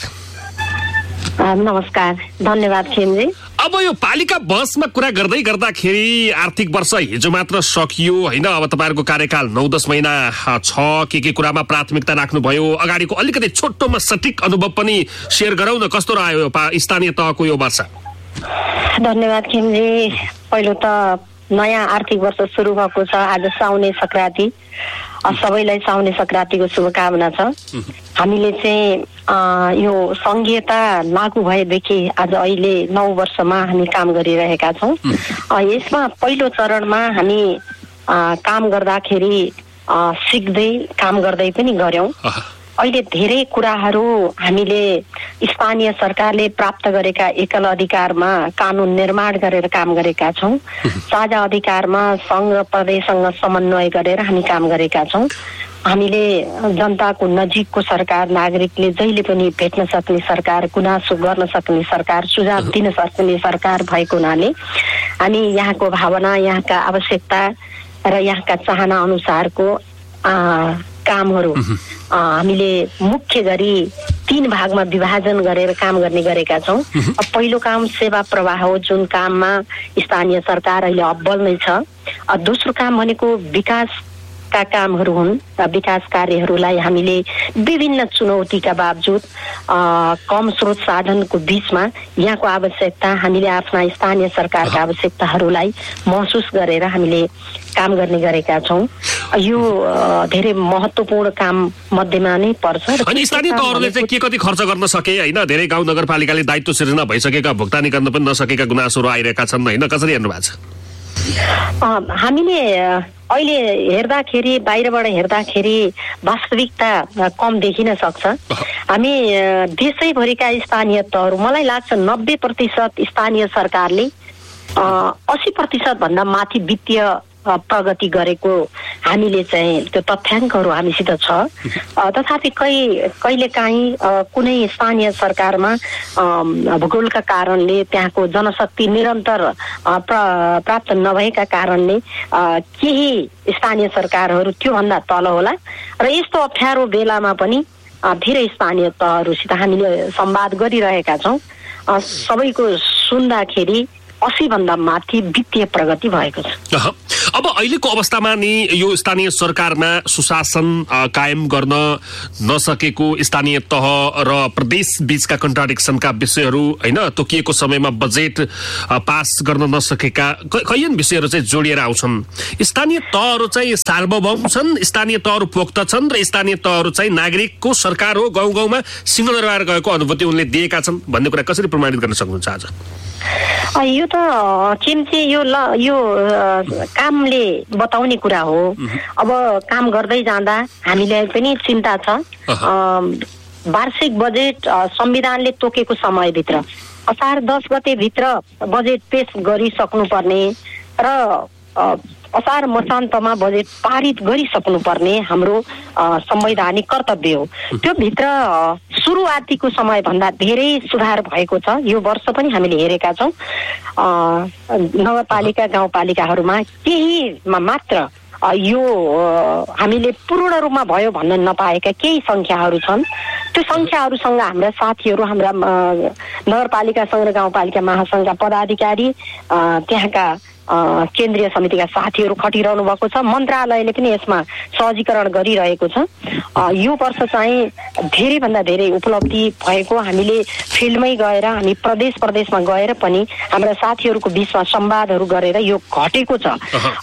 नमस्कार, धन्यवाद खेमजी। अब यो पालिका बहसमा कुरा गर्दै गर्दाखेरि आर्थिक वर्ष हिजो मात्र सकियो होइन, अब तपाईँहरूको कार्यकाल 9-10 महिना छ, के कुरामा प्राथमिकता राख्नुभयो, अगाडिको अलिकति छोटोमा सटिक अनुभव पनि सेयर गरौँ न, कस्तो रह्यो स्थानीय तहको यो वर्ष? धन्यवाद खेमजी। पहिलो त नयाँ आर्थिक वर्ष सुरु भएको छ, आज साउने संक्रान्ति, सबैलाई साउने संक्रान्तिको शुभकामना छ। हामीले चाहिँ यो संघीयता लागू भएदेखि आज अहिले 9 वर्षमा हामी काम गरिरहेका छौँ। यसमा पहिलो चरणमा हामी काम गर्दाखेरि सिक्दै काम गर्दै पनि गर्यौं। अहिले धेरै कुराहरू हामीले स्थानीय सरकारले प्राप्त गरेका एकल अधिकारमा कानून निर्माण गरेर काम गरेका छौँ। साझा अधिकारमा सङ्घ र प्रदेशसँग समन्वय गरेर हामी काम गरेका छौँ। हामीले जनताको नजिकको सरकार, नागरिकले जहिले पनि भेट्न सक्ने सरकार, गुनासो गर्न सक्ने सरकार, सुझाव दिन सक्ने सरकार भएको हुनाले हामी यहाँको भावना, यहाँका आवश्यकता र यहाँका चाहना अनुसारको कामहरू हामीले मुख्य गरी 3 भागमा विभाजन गरेर काम गर्ने गरेका छौँ। पहिलो काम सेवा प्रवाह हो, जुन काममा स्थानीय सरकार अहिले अब्बल नै छ। दोस्रो काम भनेको विकासका कामहरू हुन्। विकास कार्यहरूलाई हामीले विभिन्न चुनौतीका बावजुद कम स्रोत साधनको बीचमा यहाँको आवश्यकता, हामीले आफ्ना स्थानीय सरकारका आवश्यकताहरूलाई महसुस गरेर हामीले काम गर्ने गरेका छौँ। यो धेरै महत्त्वपूर्ण काम मध्येमा नै पर्छ। अनि स्थानीय तहहरूले चाहिँ के कति खर्च गर्न सके होइन? धेरै गाउँ नगरपालिकाले दायित्व सिर्जना भइसकेका, भुक्तानी गर्न पनि नसकेका गुनासोहरू आइरहेका छन् होइन, कसरी हेर्नु भएको छ? हामीले अहिले हेर्दाखेरि, बाहिरबाट हेर्दाखेरि वास्तविकता कम देखिन सक्छ। हामी देशैभरिका स्थानीय तहहरू, मलाई लाग्छ 90% स्थानीय सरकारले 80% भन्दा माथि वित्तीय प्रगति गरेको हामीले चाहिँ त्यो तथ्याङ्कहरू हामीसित छ। तथापि कहिलेकाहीँ कुनै स्थानीय सरकारमा भूगोलका कारणले, त्यहाँको जनशक्ति निरन्तर प्राप्त नभएका कारणले केही स्थानीय सरकारहरू त्योभन्दा तल होला। र यस्तो अप्ठ्यारो बेलामा पनि धेरै स्थानीय तहहरूसित हामीले संवाद गरिरहेका छौँ। सबैको सुन्दाखेरि 80 भन्दा माथि वित्तीय प्रगति भएको छ। अब अहिलेको अवस्थामा नि यो स्थानीय सरकारमा सुशासन कायम गर्न नसकेको, स्थानीय तह र प्रदेश बीचका कन्ट्राडिक्सनका विषयहरू होइन, तोकिएको समयमा बजेट पास गर्न नसकेका कैयन विषयहरू चाहिँ जोडिएर आउँछन्। स्थानीय तहहरू चाहिँ सार्वभौम छन्, स्थानीय तहहरू पोख्त छन् र स्थानीय तहहरू चाहिँ नागरिकको सरकार हो, गाउँ गाउँमा सिंहदरबार गएको अनुभूति उनले दिएका छन् भन्ने कुरा कसरी प्रमाणित गर्न सक्नुहुन्छ आज? यो त केमचे यो कामले बताउने कुरा हो। अब काम गर्दै जाँदा हामीलाई पनि चिन्ता छ। वार्षिक बजेट संविधानले तोकेको समयभित्र असार 10 गते भित्र बजेट पेश गरिसक्नुपर्ने र असार मसान्तमा बजेट पारित गरिसक्नुपर्ने हाम्रो संवैधानिक कर्तव्य हो। त्यो भित्र सुरुवातीको समयभन्दा धेरै सुधार भएको छ। यो वर्ष पनि हामीले हेरेका छौँ। नगरपालिका गाउँपालिकाहरूमा केहीमा मात्र यो हामीले पूर्ण रूपमा भयो भन्न नपाएका केही सङ्ख्याहरू छन्। त्यो सङ्ख्याहरूसँग हाम्रा साथीहरू, हाम्रा नगरपालिका सङ्घ र गाउँपालिका महासङ्घका पदाधिकारी, त्यहाँका केन्द्रीय समितिका साथीहरू खटिरहनु भएको छ। मन्त्रालयले पनि यसमा सहजीकरण गरिरहेको छ। यो वर्ष चाहिँ धेरैभन्दा धेरै उपलब्धि भएको, हामीले फिल्डमै गएर, हामी प्रदेशमा गएर पनि हाम्रा साथीहरूको बिचमा संवादहरू गरेर यो घटेको छ।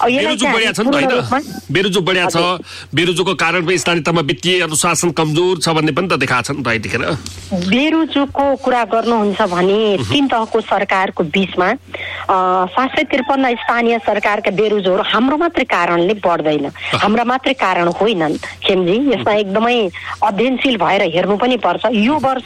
बेरोजु बढ्या छ, बेरोजुको कारण पनि स्थानीय तहमा वित्तीय अनुशासन कमजोर छ भन्ने पनि त देखाएको छ नि त यतिखेर। बेरोजुको कुरा गर्नुहुन्छ भने 3 तहको सरकारको बिचमा 753 स्थानीय सरकारका बेरोजगार हाम्रो मात्रै कारणले बढ्दैन, हाम्रा मात्रै कारण होइनन् खेमजी। यसमा एकदमै अध्ययनशील भएर हेर्नु पनि पर्छ। यो वर्ष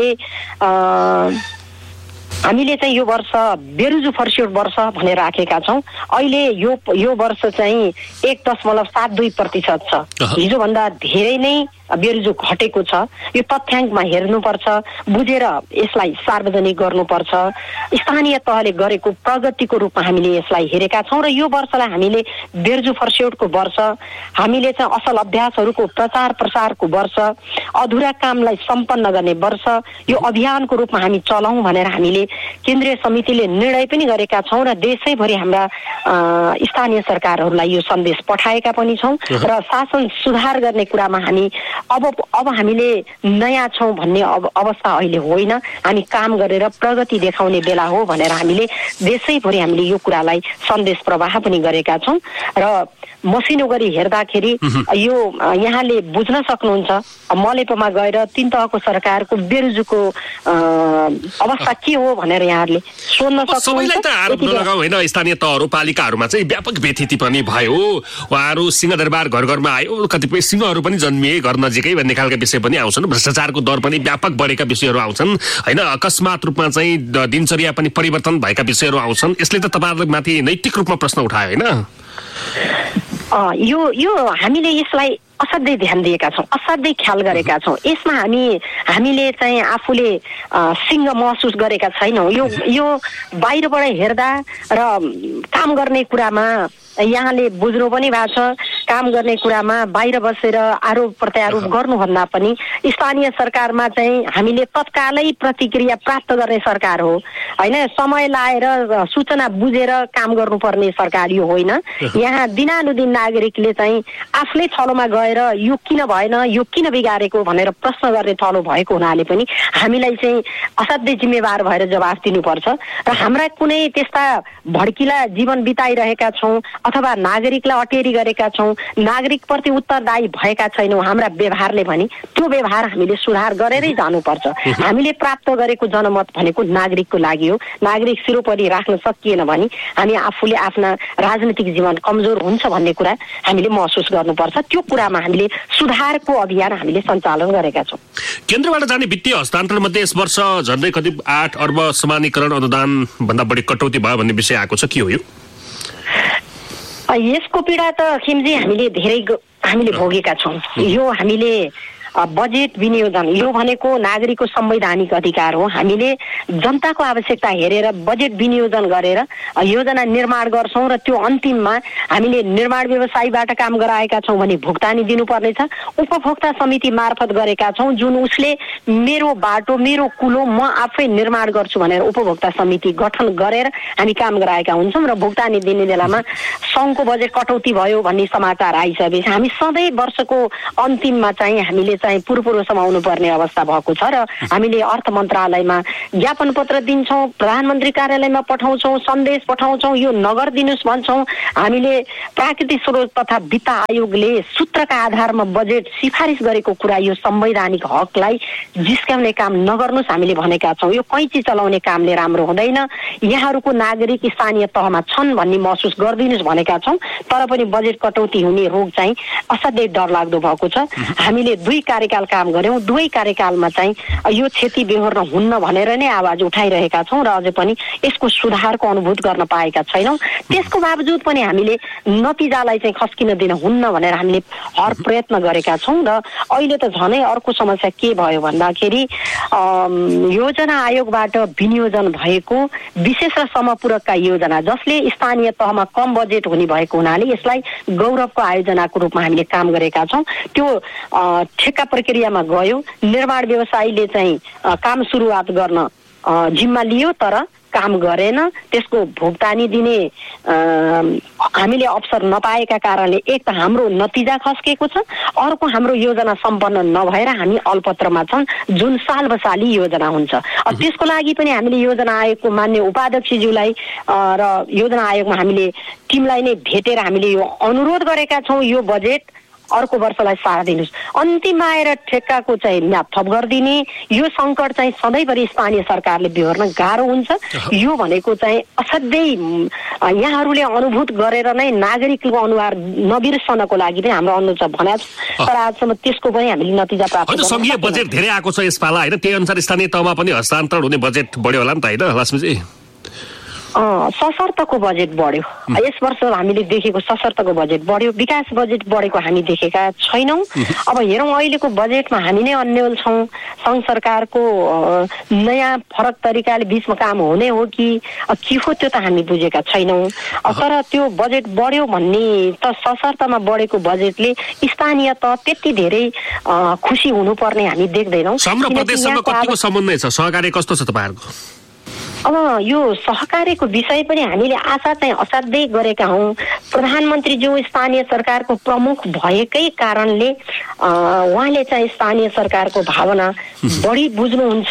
हामीले चाहिँ यो वर्ष बेरोजु फर्स्योट वर्ष भनेर राखेका छौँ। अहिले यो वर्ष चाहिँ 1.72% छ। हिजोभन्दा धेरै नै बेरोजु घटेको छ। यो तथ्याङ्कमा हेर्नुपर्छ, बुझेर यसलाई सार्वजनिक गर्नुपर्छ। स्थानीय तहले गरेको प्रगतिको रूपमा हामीले यसलाई हेरेका छौँ र यो वर्षलाई हामीले बेरोजु फर्स्योटको वर्ष, हामीले चाहिँ असल अभ्यासहरूको प्रचार प्रसारको वर्ष, अधुरा कामलाई सम्पन्न गर्ने वर्ष, यो अभियानको रूपमा हामी चलाउँ भनेर हामीले केन्द्रीय समितिले निर्णय पनि गरेका छौँ र देशैभरि हाम्रा स्थानीय सरकारहरूलाई यो सन्देश पठाएका पनि छौँ र शासन सुधार गर्ने कुरामा हामी अब हामीले नयाँ छौँ भन्ने अवस्था अहिले होइन। हामी काम गरेर प्रगति देखाउने बेला हो भनेर हामीले देशैभरि हामीले यो कुरालाई सन्देश प्रवाह पनि गरेका छौँ र मसिनो गरी हेर्दाखेरि यो यहाँले बुझ्न सक्नुहुन्छ। मलेपोमा गएर 3 तहको सरकारको बेरोजुको अवस्था के हो भनेर यहाँहरूले सोध्न सक्नुहुन्छ। सबैलाई त आरोप नलगाऊ होइन, स्थानीय तहहरू पालिकाहरूमा चाहिँ व्यापक व्यथिति पनि भयो। उहाँहरू सिंहदरबार घर घरमा आयो, कतिपय सिंहहरू पनि जन्मिए घर नजिकै भन्ने खालका विषय पनि आउँछन्। भ्रष्टाचारको दर पनि व्यापक बढेका विषयहरू आउँछन् होइन। अकस्मात रूपमा चाहिँ दिनचर्या पनि परिवर्तन भएका विषयहरू आउँछन्। यसले त तपाईँहरूमाथि नैतिक रूपमा प्रश्न उठायो होइन। यो हामीले यसलाई असाध्यै ध्यान दिएका छौँ, असाध्यै ख्याल गरेका छौँ। यसमा हामीले चाहिँ आफूले सिंह महसुस गरेका छैनौँ। यो बाहिरबाट हेर्दा र काम गर्ने कुरामा यहाँले बुझ्नु पनि भएको छ। काम गर्ने कुरामा बाहिर बसेर आरोप प्रत्यारोप गर्नुभन्दा पनि स्थानीय सरकारमा चाहिँ हामीले तत्कालै प्रतिक्रिया प्राप्त गर्ने सरकार हो होइन। समय लाएर सूचना बुझेर काम गर्नुपर्ने सरकार यो होइन। यहाँ दिनानुदिन नागरिकले चाहिँ आफूले थलोमा गएर यो किन भएन, यो किन बिगारेको भनेर प्रश्न गर्ने थलो भएको हुनाले पनि हामीलाई चाहिँ असाध्यै जिम्मेवार भएर जवाफ दिनुपर्छ र हाम्रा कुनै त्यस्ता भड्किला जीवन बिताइरहेका छौँ अथवा नागरिकलाई अटेरी गरेका छौँ, नागरिकप्रति उत्तरदायी भएका छैनौँ हाम्रा व्यवहारले भने त्यो व्यवहार हामीले सुधार गरेरै जानुपर्छ। हामीले प्राप्त गरेको जनमत भनेको नागरिकको लागि हो। नागरिक सिरोपरि राख्न सकिएन भने हामी आफूले आफ्ना राजनीतिक जीवन कमजोर हुन्छ भन्ने कुरा हामीले महसुस गर्नुपर्छ। त्यो कुरामा हामीले सुधारको अभियान हामीले सञ्चालन गरेका छौँ। केन्द्रबाट जाने वित्तीय हस्तान्तरण मध्ये यस वर्ष झन्डै करिब 8 अर्ब समानीकरण अनुदान भन्दा बढी कटौती भयो भन्ने विषय आएको छ, के हो यो? यसको पीडा त खिमजी हामीले भोगेका छौँ। यो हामीले बजेट विनियोजन, यो भनेको नागरिकको संवैधानिक अधिकार हो। हामीले जनताको आवश्यकता हेरेर बजेट विनियोजन गरेर योजना निर्माण गर्छौँ र त्यो अन्तिममा हामीले निर्माण व्यवसायीबाट काम गराएका छौँ भने भुक्तानी दिनुपर्नेछ। उपभोक्ता समिति मार्फत गरेका छौँ जुन उसले मेरो बाटो मेरो कुलो म आफै निर्माण गर्छु भनेर उपभोक्ता समिति गठन गरेर हामी काम गराएका हुन्छौँ र भुक्तानी दिने बेलामा सङ्घको बजेट कटौती भयो भन्ने समाचार आइसकेपछि हामी सधैँ वर्षको अन्तिममा चाहिँ हामीले चाहिँ पूर्व समाउनु पर्ने अवस्था भएको छ र हामीले अर्थ मन्त्रालयमा ज्ञापन पत्र दिन्छौँ, प्रधानमन्त्री कार्यालयमा पठाउँछौँ, सन्देश पठाउँछौँ, यो नगर दिनुहोस् भन्छौँ। हामीले प्राकृतिक स्रोत तथा वित्त आयोगले सूत्रका आधारमा बजेट सिफारिस गरेको कुरा यो संवैधानिक हकलाई जिस्काउने काम नगर्नुहोस् हामीले भनेका छौँ। यो कैँची चलाउने कामले राम्रो हुँदैन, यहाँहरूको नागरिक स्थानीय तहमा छन् भन्ने महसुस गरिदिनुहोस् भनेका छौँ। तर पनि बजेट कटौती हुने रोग चाहिँ असाध्यै डरलाग्दो भएको छ। हामीले 2 कार्यकाल काम गर्यौँ, दुवै कार्यकालमा चाहिँ यो क्षति बेहोर्न हुन्न भनेर नै आवाज उठाइरहेका छौँ र अझै पनि यसको सुधारको अनुभूत गर्न पाएका छैनौँ। त्यसको बावजुद पनि हामीले नतिजालाई चाहिँ खस्किन दिन हुन्न भनेर हामीले हर प्रयत्न गरेका छौँ र अहिले त झनै अर्को समस्या के भयो भन्दाखेरि योजना आयोगबाट विनियोजन भएको विशेष र समपूरकका योजना जसले स्थानीय तहमा कम बजेट हुने भएको हुनाले यसलाई गौरवको आयोजनाको रूपमा हामीले काम गरेका छौँ। त्यो ठेक्का प्रक्रियामा गयो, निर्माण व्यवसायीले चाहिँ काम सुरुवात गर्न जिम्मा लियो तर काम गरेन, त्यसको भुक्तानी दिने हामीले अवसर नपाएका कारणले एक त हाम्रो नतिजा खस्केको छ, अर्को हाम्रो योजना सम्पन्न नभएर हामी अल्पत्रमा छौँ जुन सालबसाली योजना हुन्छ। त्यसको लागि पनि हामीले योजना आयोगको मान्य उपाध्यक्षज्यूलाई र योजना आयोगमा हामीले टिमलाई नै भेटेर हामीले यो अनुरोध गरेका छौँ यो बजेट अर्को वर्षलाई साथ दिनुहोस्। अन्तिममा आएर ठेक्काको चाहिँ म्याद थप गरिदिने यो सङ्कट चाहिँ सधैँभरि स्थानीय सरकारले बेहोर्न गाह्रो हुन्छ। यो भनेको चाहिँ असाध्यै यहाँहरूले अनुभूत गरेर नै नागरिकको अनुहार नबिर्सनको लागि नै हाम्रो अनुरोध छ भने तर आजसम्म त्यसको पनि हामीले नतिजा प्राप्त गर्न सङ्घीय बजेट धेरै आएको छ यसपाला होइन, त्यही अनुसार स्थानीय तहमा पनि हस्तान्तरण हुने बजेट बढ्यो होला नि त होइन लक्ष्मीजी? सशर्तको बजेट बढ्यो, यस वर्ष हामीले देखेको सशर्तको बजेट बढ्यो, विकास बजेट बढेको हामी देखेका छैनौँ। अब हेरौँ अहिलेको बजेटमा हामी नै अन्यल छौँ, सङ्घ सरकारको नयाँ फरक तरिकाले बिचमा काम हुने हो कि के हो त्यो त हामी बुझेका छैनौँ। तर त्यो बजेट बढ्यो भन्ने त सशर्तमा बढेको बजेटले स्थानीय त त्यति धेरै खुसी हुनुपर्ने हामी देख्दैनौँ। प्रदेशसँग कतिको समन्वय छ, सहकार्य कस्तो छ तपाईँहरूको? अब यो सहकार्यको विषय पनि हामीले आशा चाहिँ असाध्यै गरेका हौँ। प्रधानमन्त्रीज्यू स्थानीय सरकारको प्रमुख भएकै कारणले उहाँले चाहिँ स्थानीय सरकारको भावना बढी बुझ्नुहुन्छ।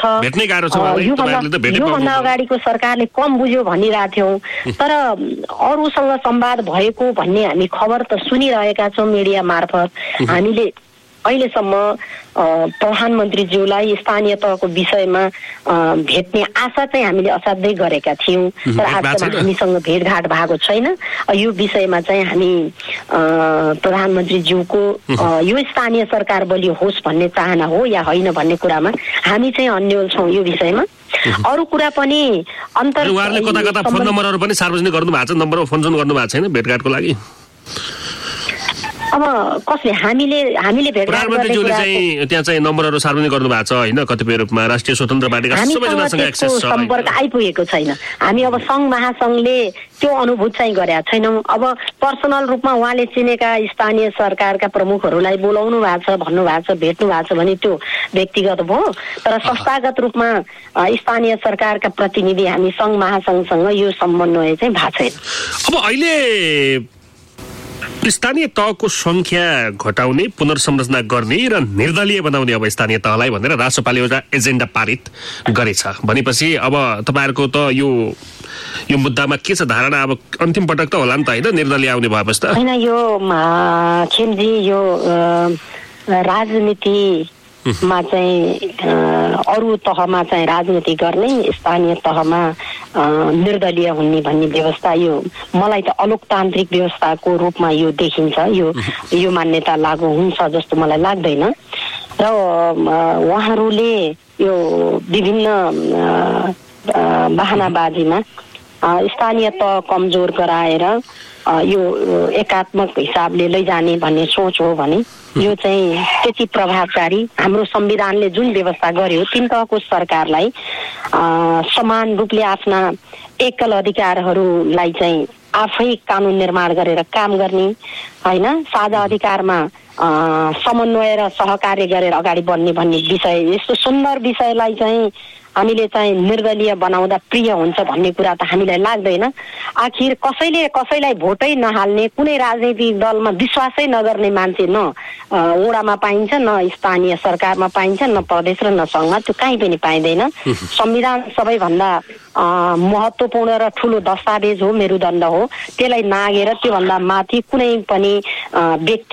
योभन्दा अगाडिको सरकारले कम बुझ्यो भनिरहेको थियौँ, तर अरूसँग संवाद भएको भन्ने हामी खबर त सुनिरहेका छौँ मिडिया मार्फत। हामीले अहिलेसम्म प्रधानमन्त्रीज्यूलाई स्थानीय तहको विषयमा भेट्ने आशा चाहिँ हामीले असाध्यै गरेका थियौँ, तर आजसम्म हामीसँग भेटघाट भएको छैन। यो विषयमा चाहिँ हामी प्रधानमन्त्रीज्यूको यो स्थानीय सरकार बलियो होस् भन्ने चाहना हो या होइन भन्ने कुरामा हामी चाहिँ अन्यल छौँ यो विषयमा। अरू कुरा पनि उहाँहरूले कता कता फोन नम्बरहरू पनि सार्वजनिक गर्नु भएको छ, नम्बरमा फोन गर्नु भएको छैन भेटघाटको लागि? अब कसले हामीले प्रधानमन्त्रीज्यूले चाहिँ त्यहाँ चाहिँ नम्बरहरू सार्वजनिक गर्नु भएको छ होइन, कतिपय रूपमा राष्ट्रिय स्वतन्त्र पार्टीका सबैजनासँग एक्सेस छ, सम्पर्क आइपुगेको छैन। हामी अब सङ्घ महासङ्घले त्यो अनुभूत चाहिँ गरेका छैनौँ। अब पर्सनल रूपमा उहाँले चिनेका स्थानीय सरकारका प्रमुखहरूलाई बोलाउनु भएको छ, भन्नु भएको छ, भेट्नु भएको छ भने त्यो व्यक्तिगत भयो, तर संस्थागत रूपमा स्थानीय सरकारका प्रतिनिधि हामी सङ्घ महासङ्घसँग यो समन्वय चाहिँ भएको छैन। अब अहिले स्थानीय तहको संख्या घटाउने, पुनर्संरचना गर्ने र निर्दलीय बनाउने अब स्थानीय तहलाई भनेर राष्ट्रपालले एउटा एजेन्डा पारित गरेछ भनेपछि अब तपाईँहरूको त यो मुद्दामा के छ धारणा? अब अन्तिम पटक त होला नि त होइन निर्दलीय आउने भएपछि त होइन। यो खेमजी यो राजनीति मा चाहिँ अरू तहमा चाहिँ राजनीति गर्ने, स्थानीय तहमा निर्दलीय हुने भन्ने व्यवस्था यो मलाई त अलोकतान्त्रिक व्यवस्थाको रूपमा यो देखिन्छ। यो मान्यता लागू हुन्छ जस्तो मलाई लाग्दैन र उहाँहरूले यो विभिन्न बहानाबाजीमा स्थानीय तह कमजोर गराएर यो एकात्मक हिसाबले लैजाने भन्ने सोच हो भने यो चाहिँ त्यति प्रभावकारी। हाम्रो संविधानले जुन व्यवस्था गर्यो तीन तहको सरकारलाई समान रूपले आफ्ना एकल अधिकारहरूलाई चाहिँ आफै कानुन निर्माण गरेर काम गर्ने होइन, साझा अधिकारमा समन्वय र सहकार्य गरेर अगाडि बढ्ने भन्ने विषय, यस्तो सुन्दर विषयलाई चाहिँ हामीले चाहिँ निर्दलीय बनाउँदा प्रिय हुन्छ भन्ने कुरा त हामीलाई लाग्दैन। आखिर कसैलाई भोटै नहाल्ने, कुनै राजनीतिक दलमा विश्वासै नगर्ने मान्छे न वडामा पाइन्छ, न स्थानीय सरकारमा पाइन्छ, न प्रदेश र न सङ्घमा, त्यो कहीँ पनि पाइँदैन। संविधान सबैभन्दा महत्त्वपूर्ण र ठुलो दस्तावेज हो, मेरुदण्ड हो, त्यसलाई नागेर त्योभन्दा माथि कुनै पनि व्यक्ति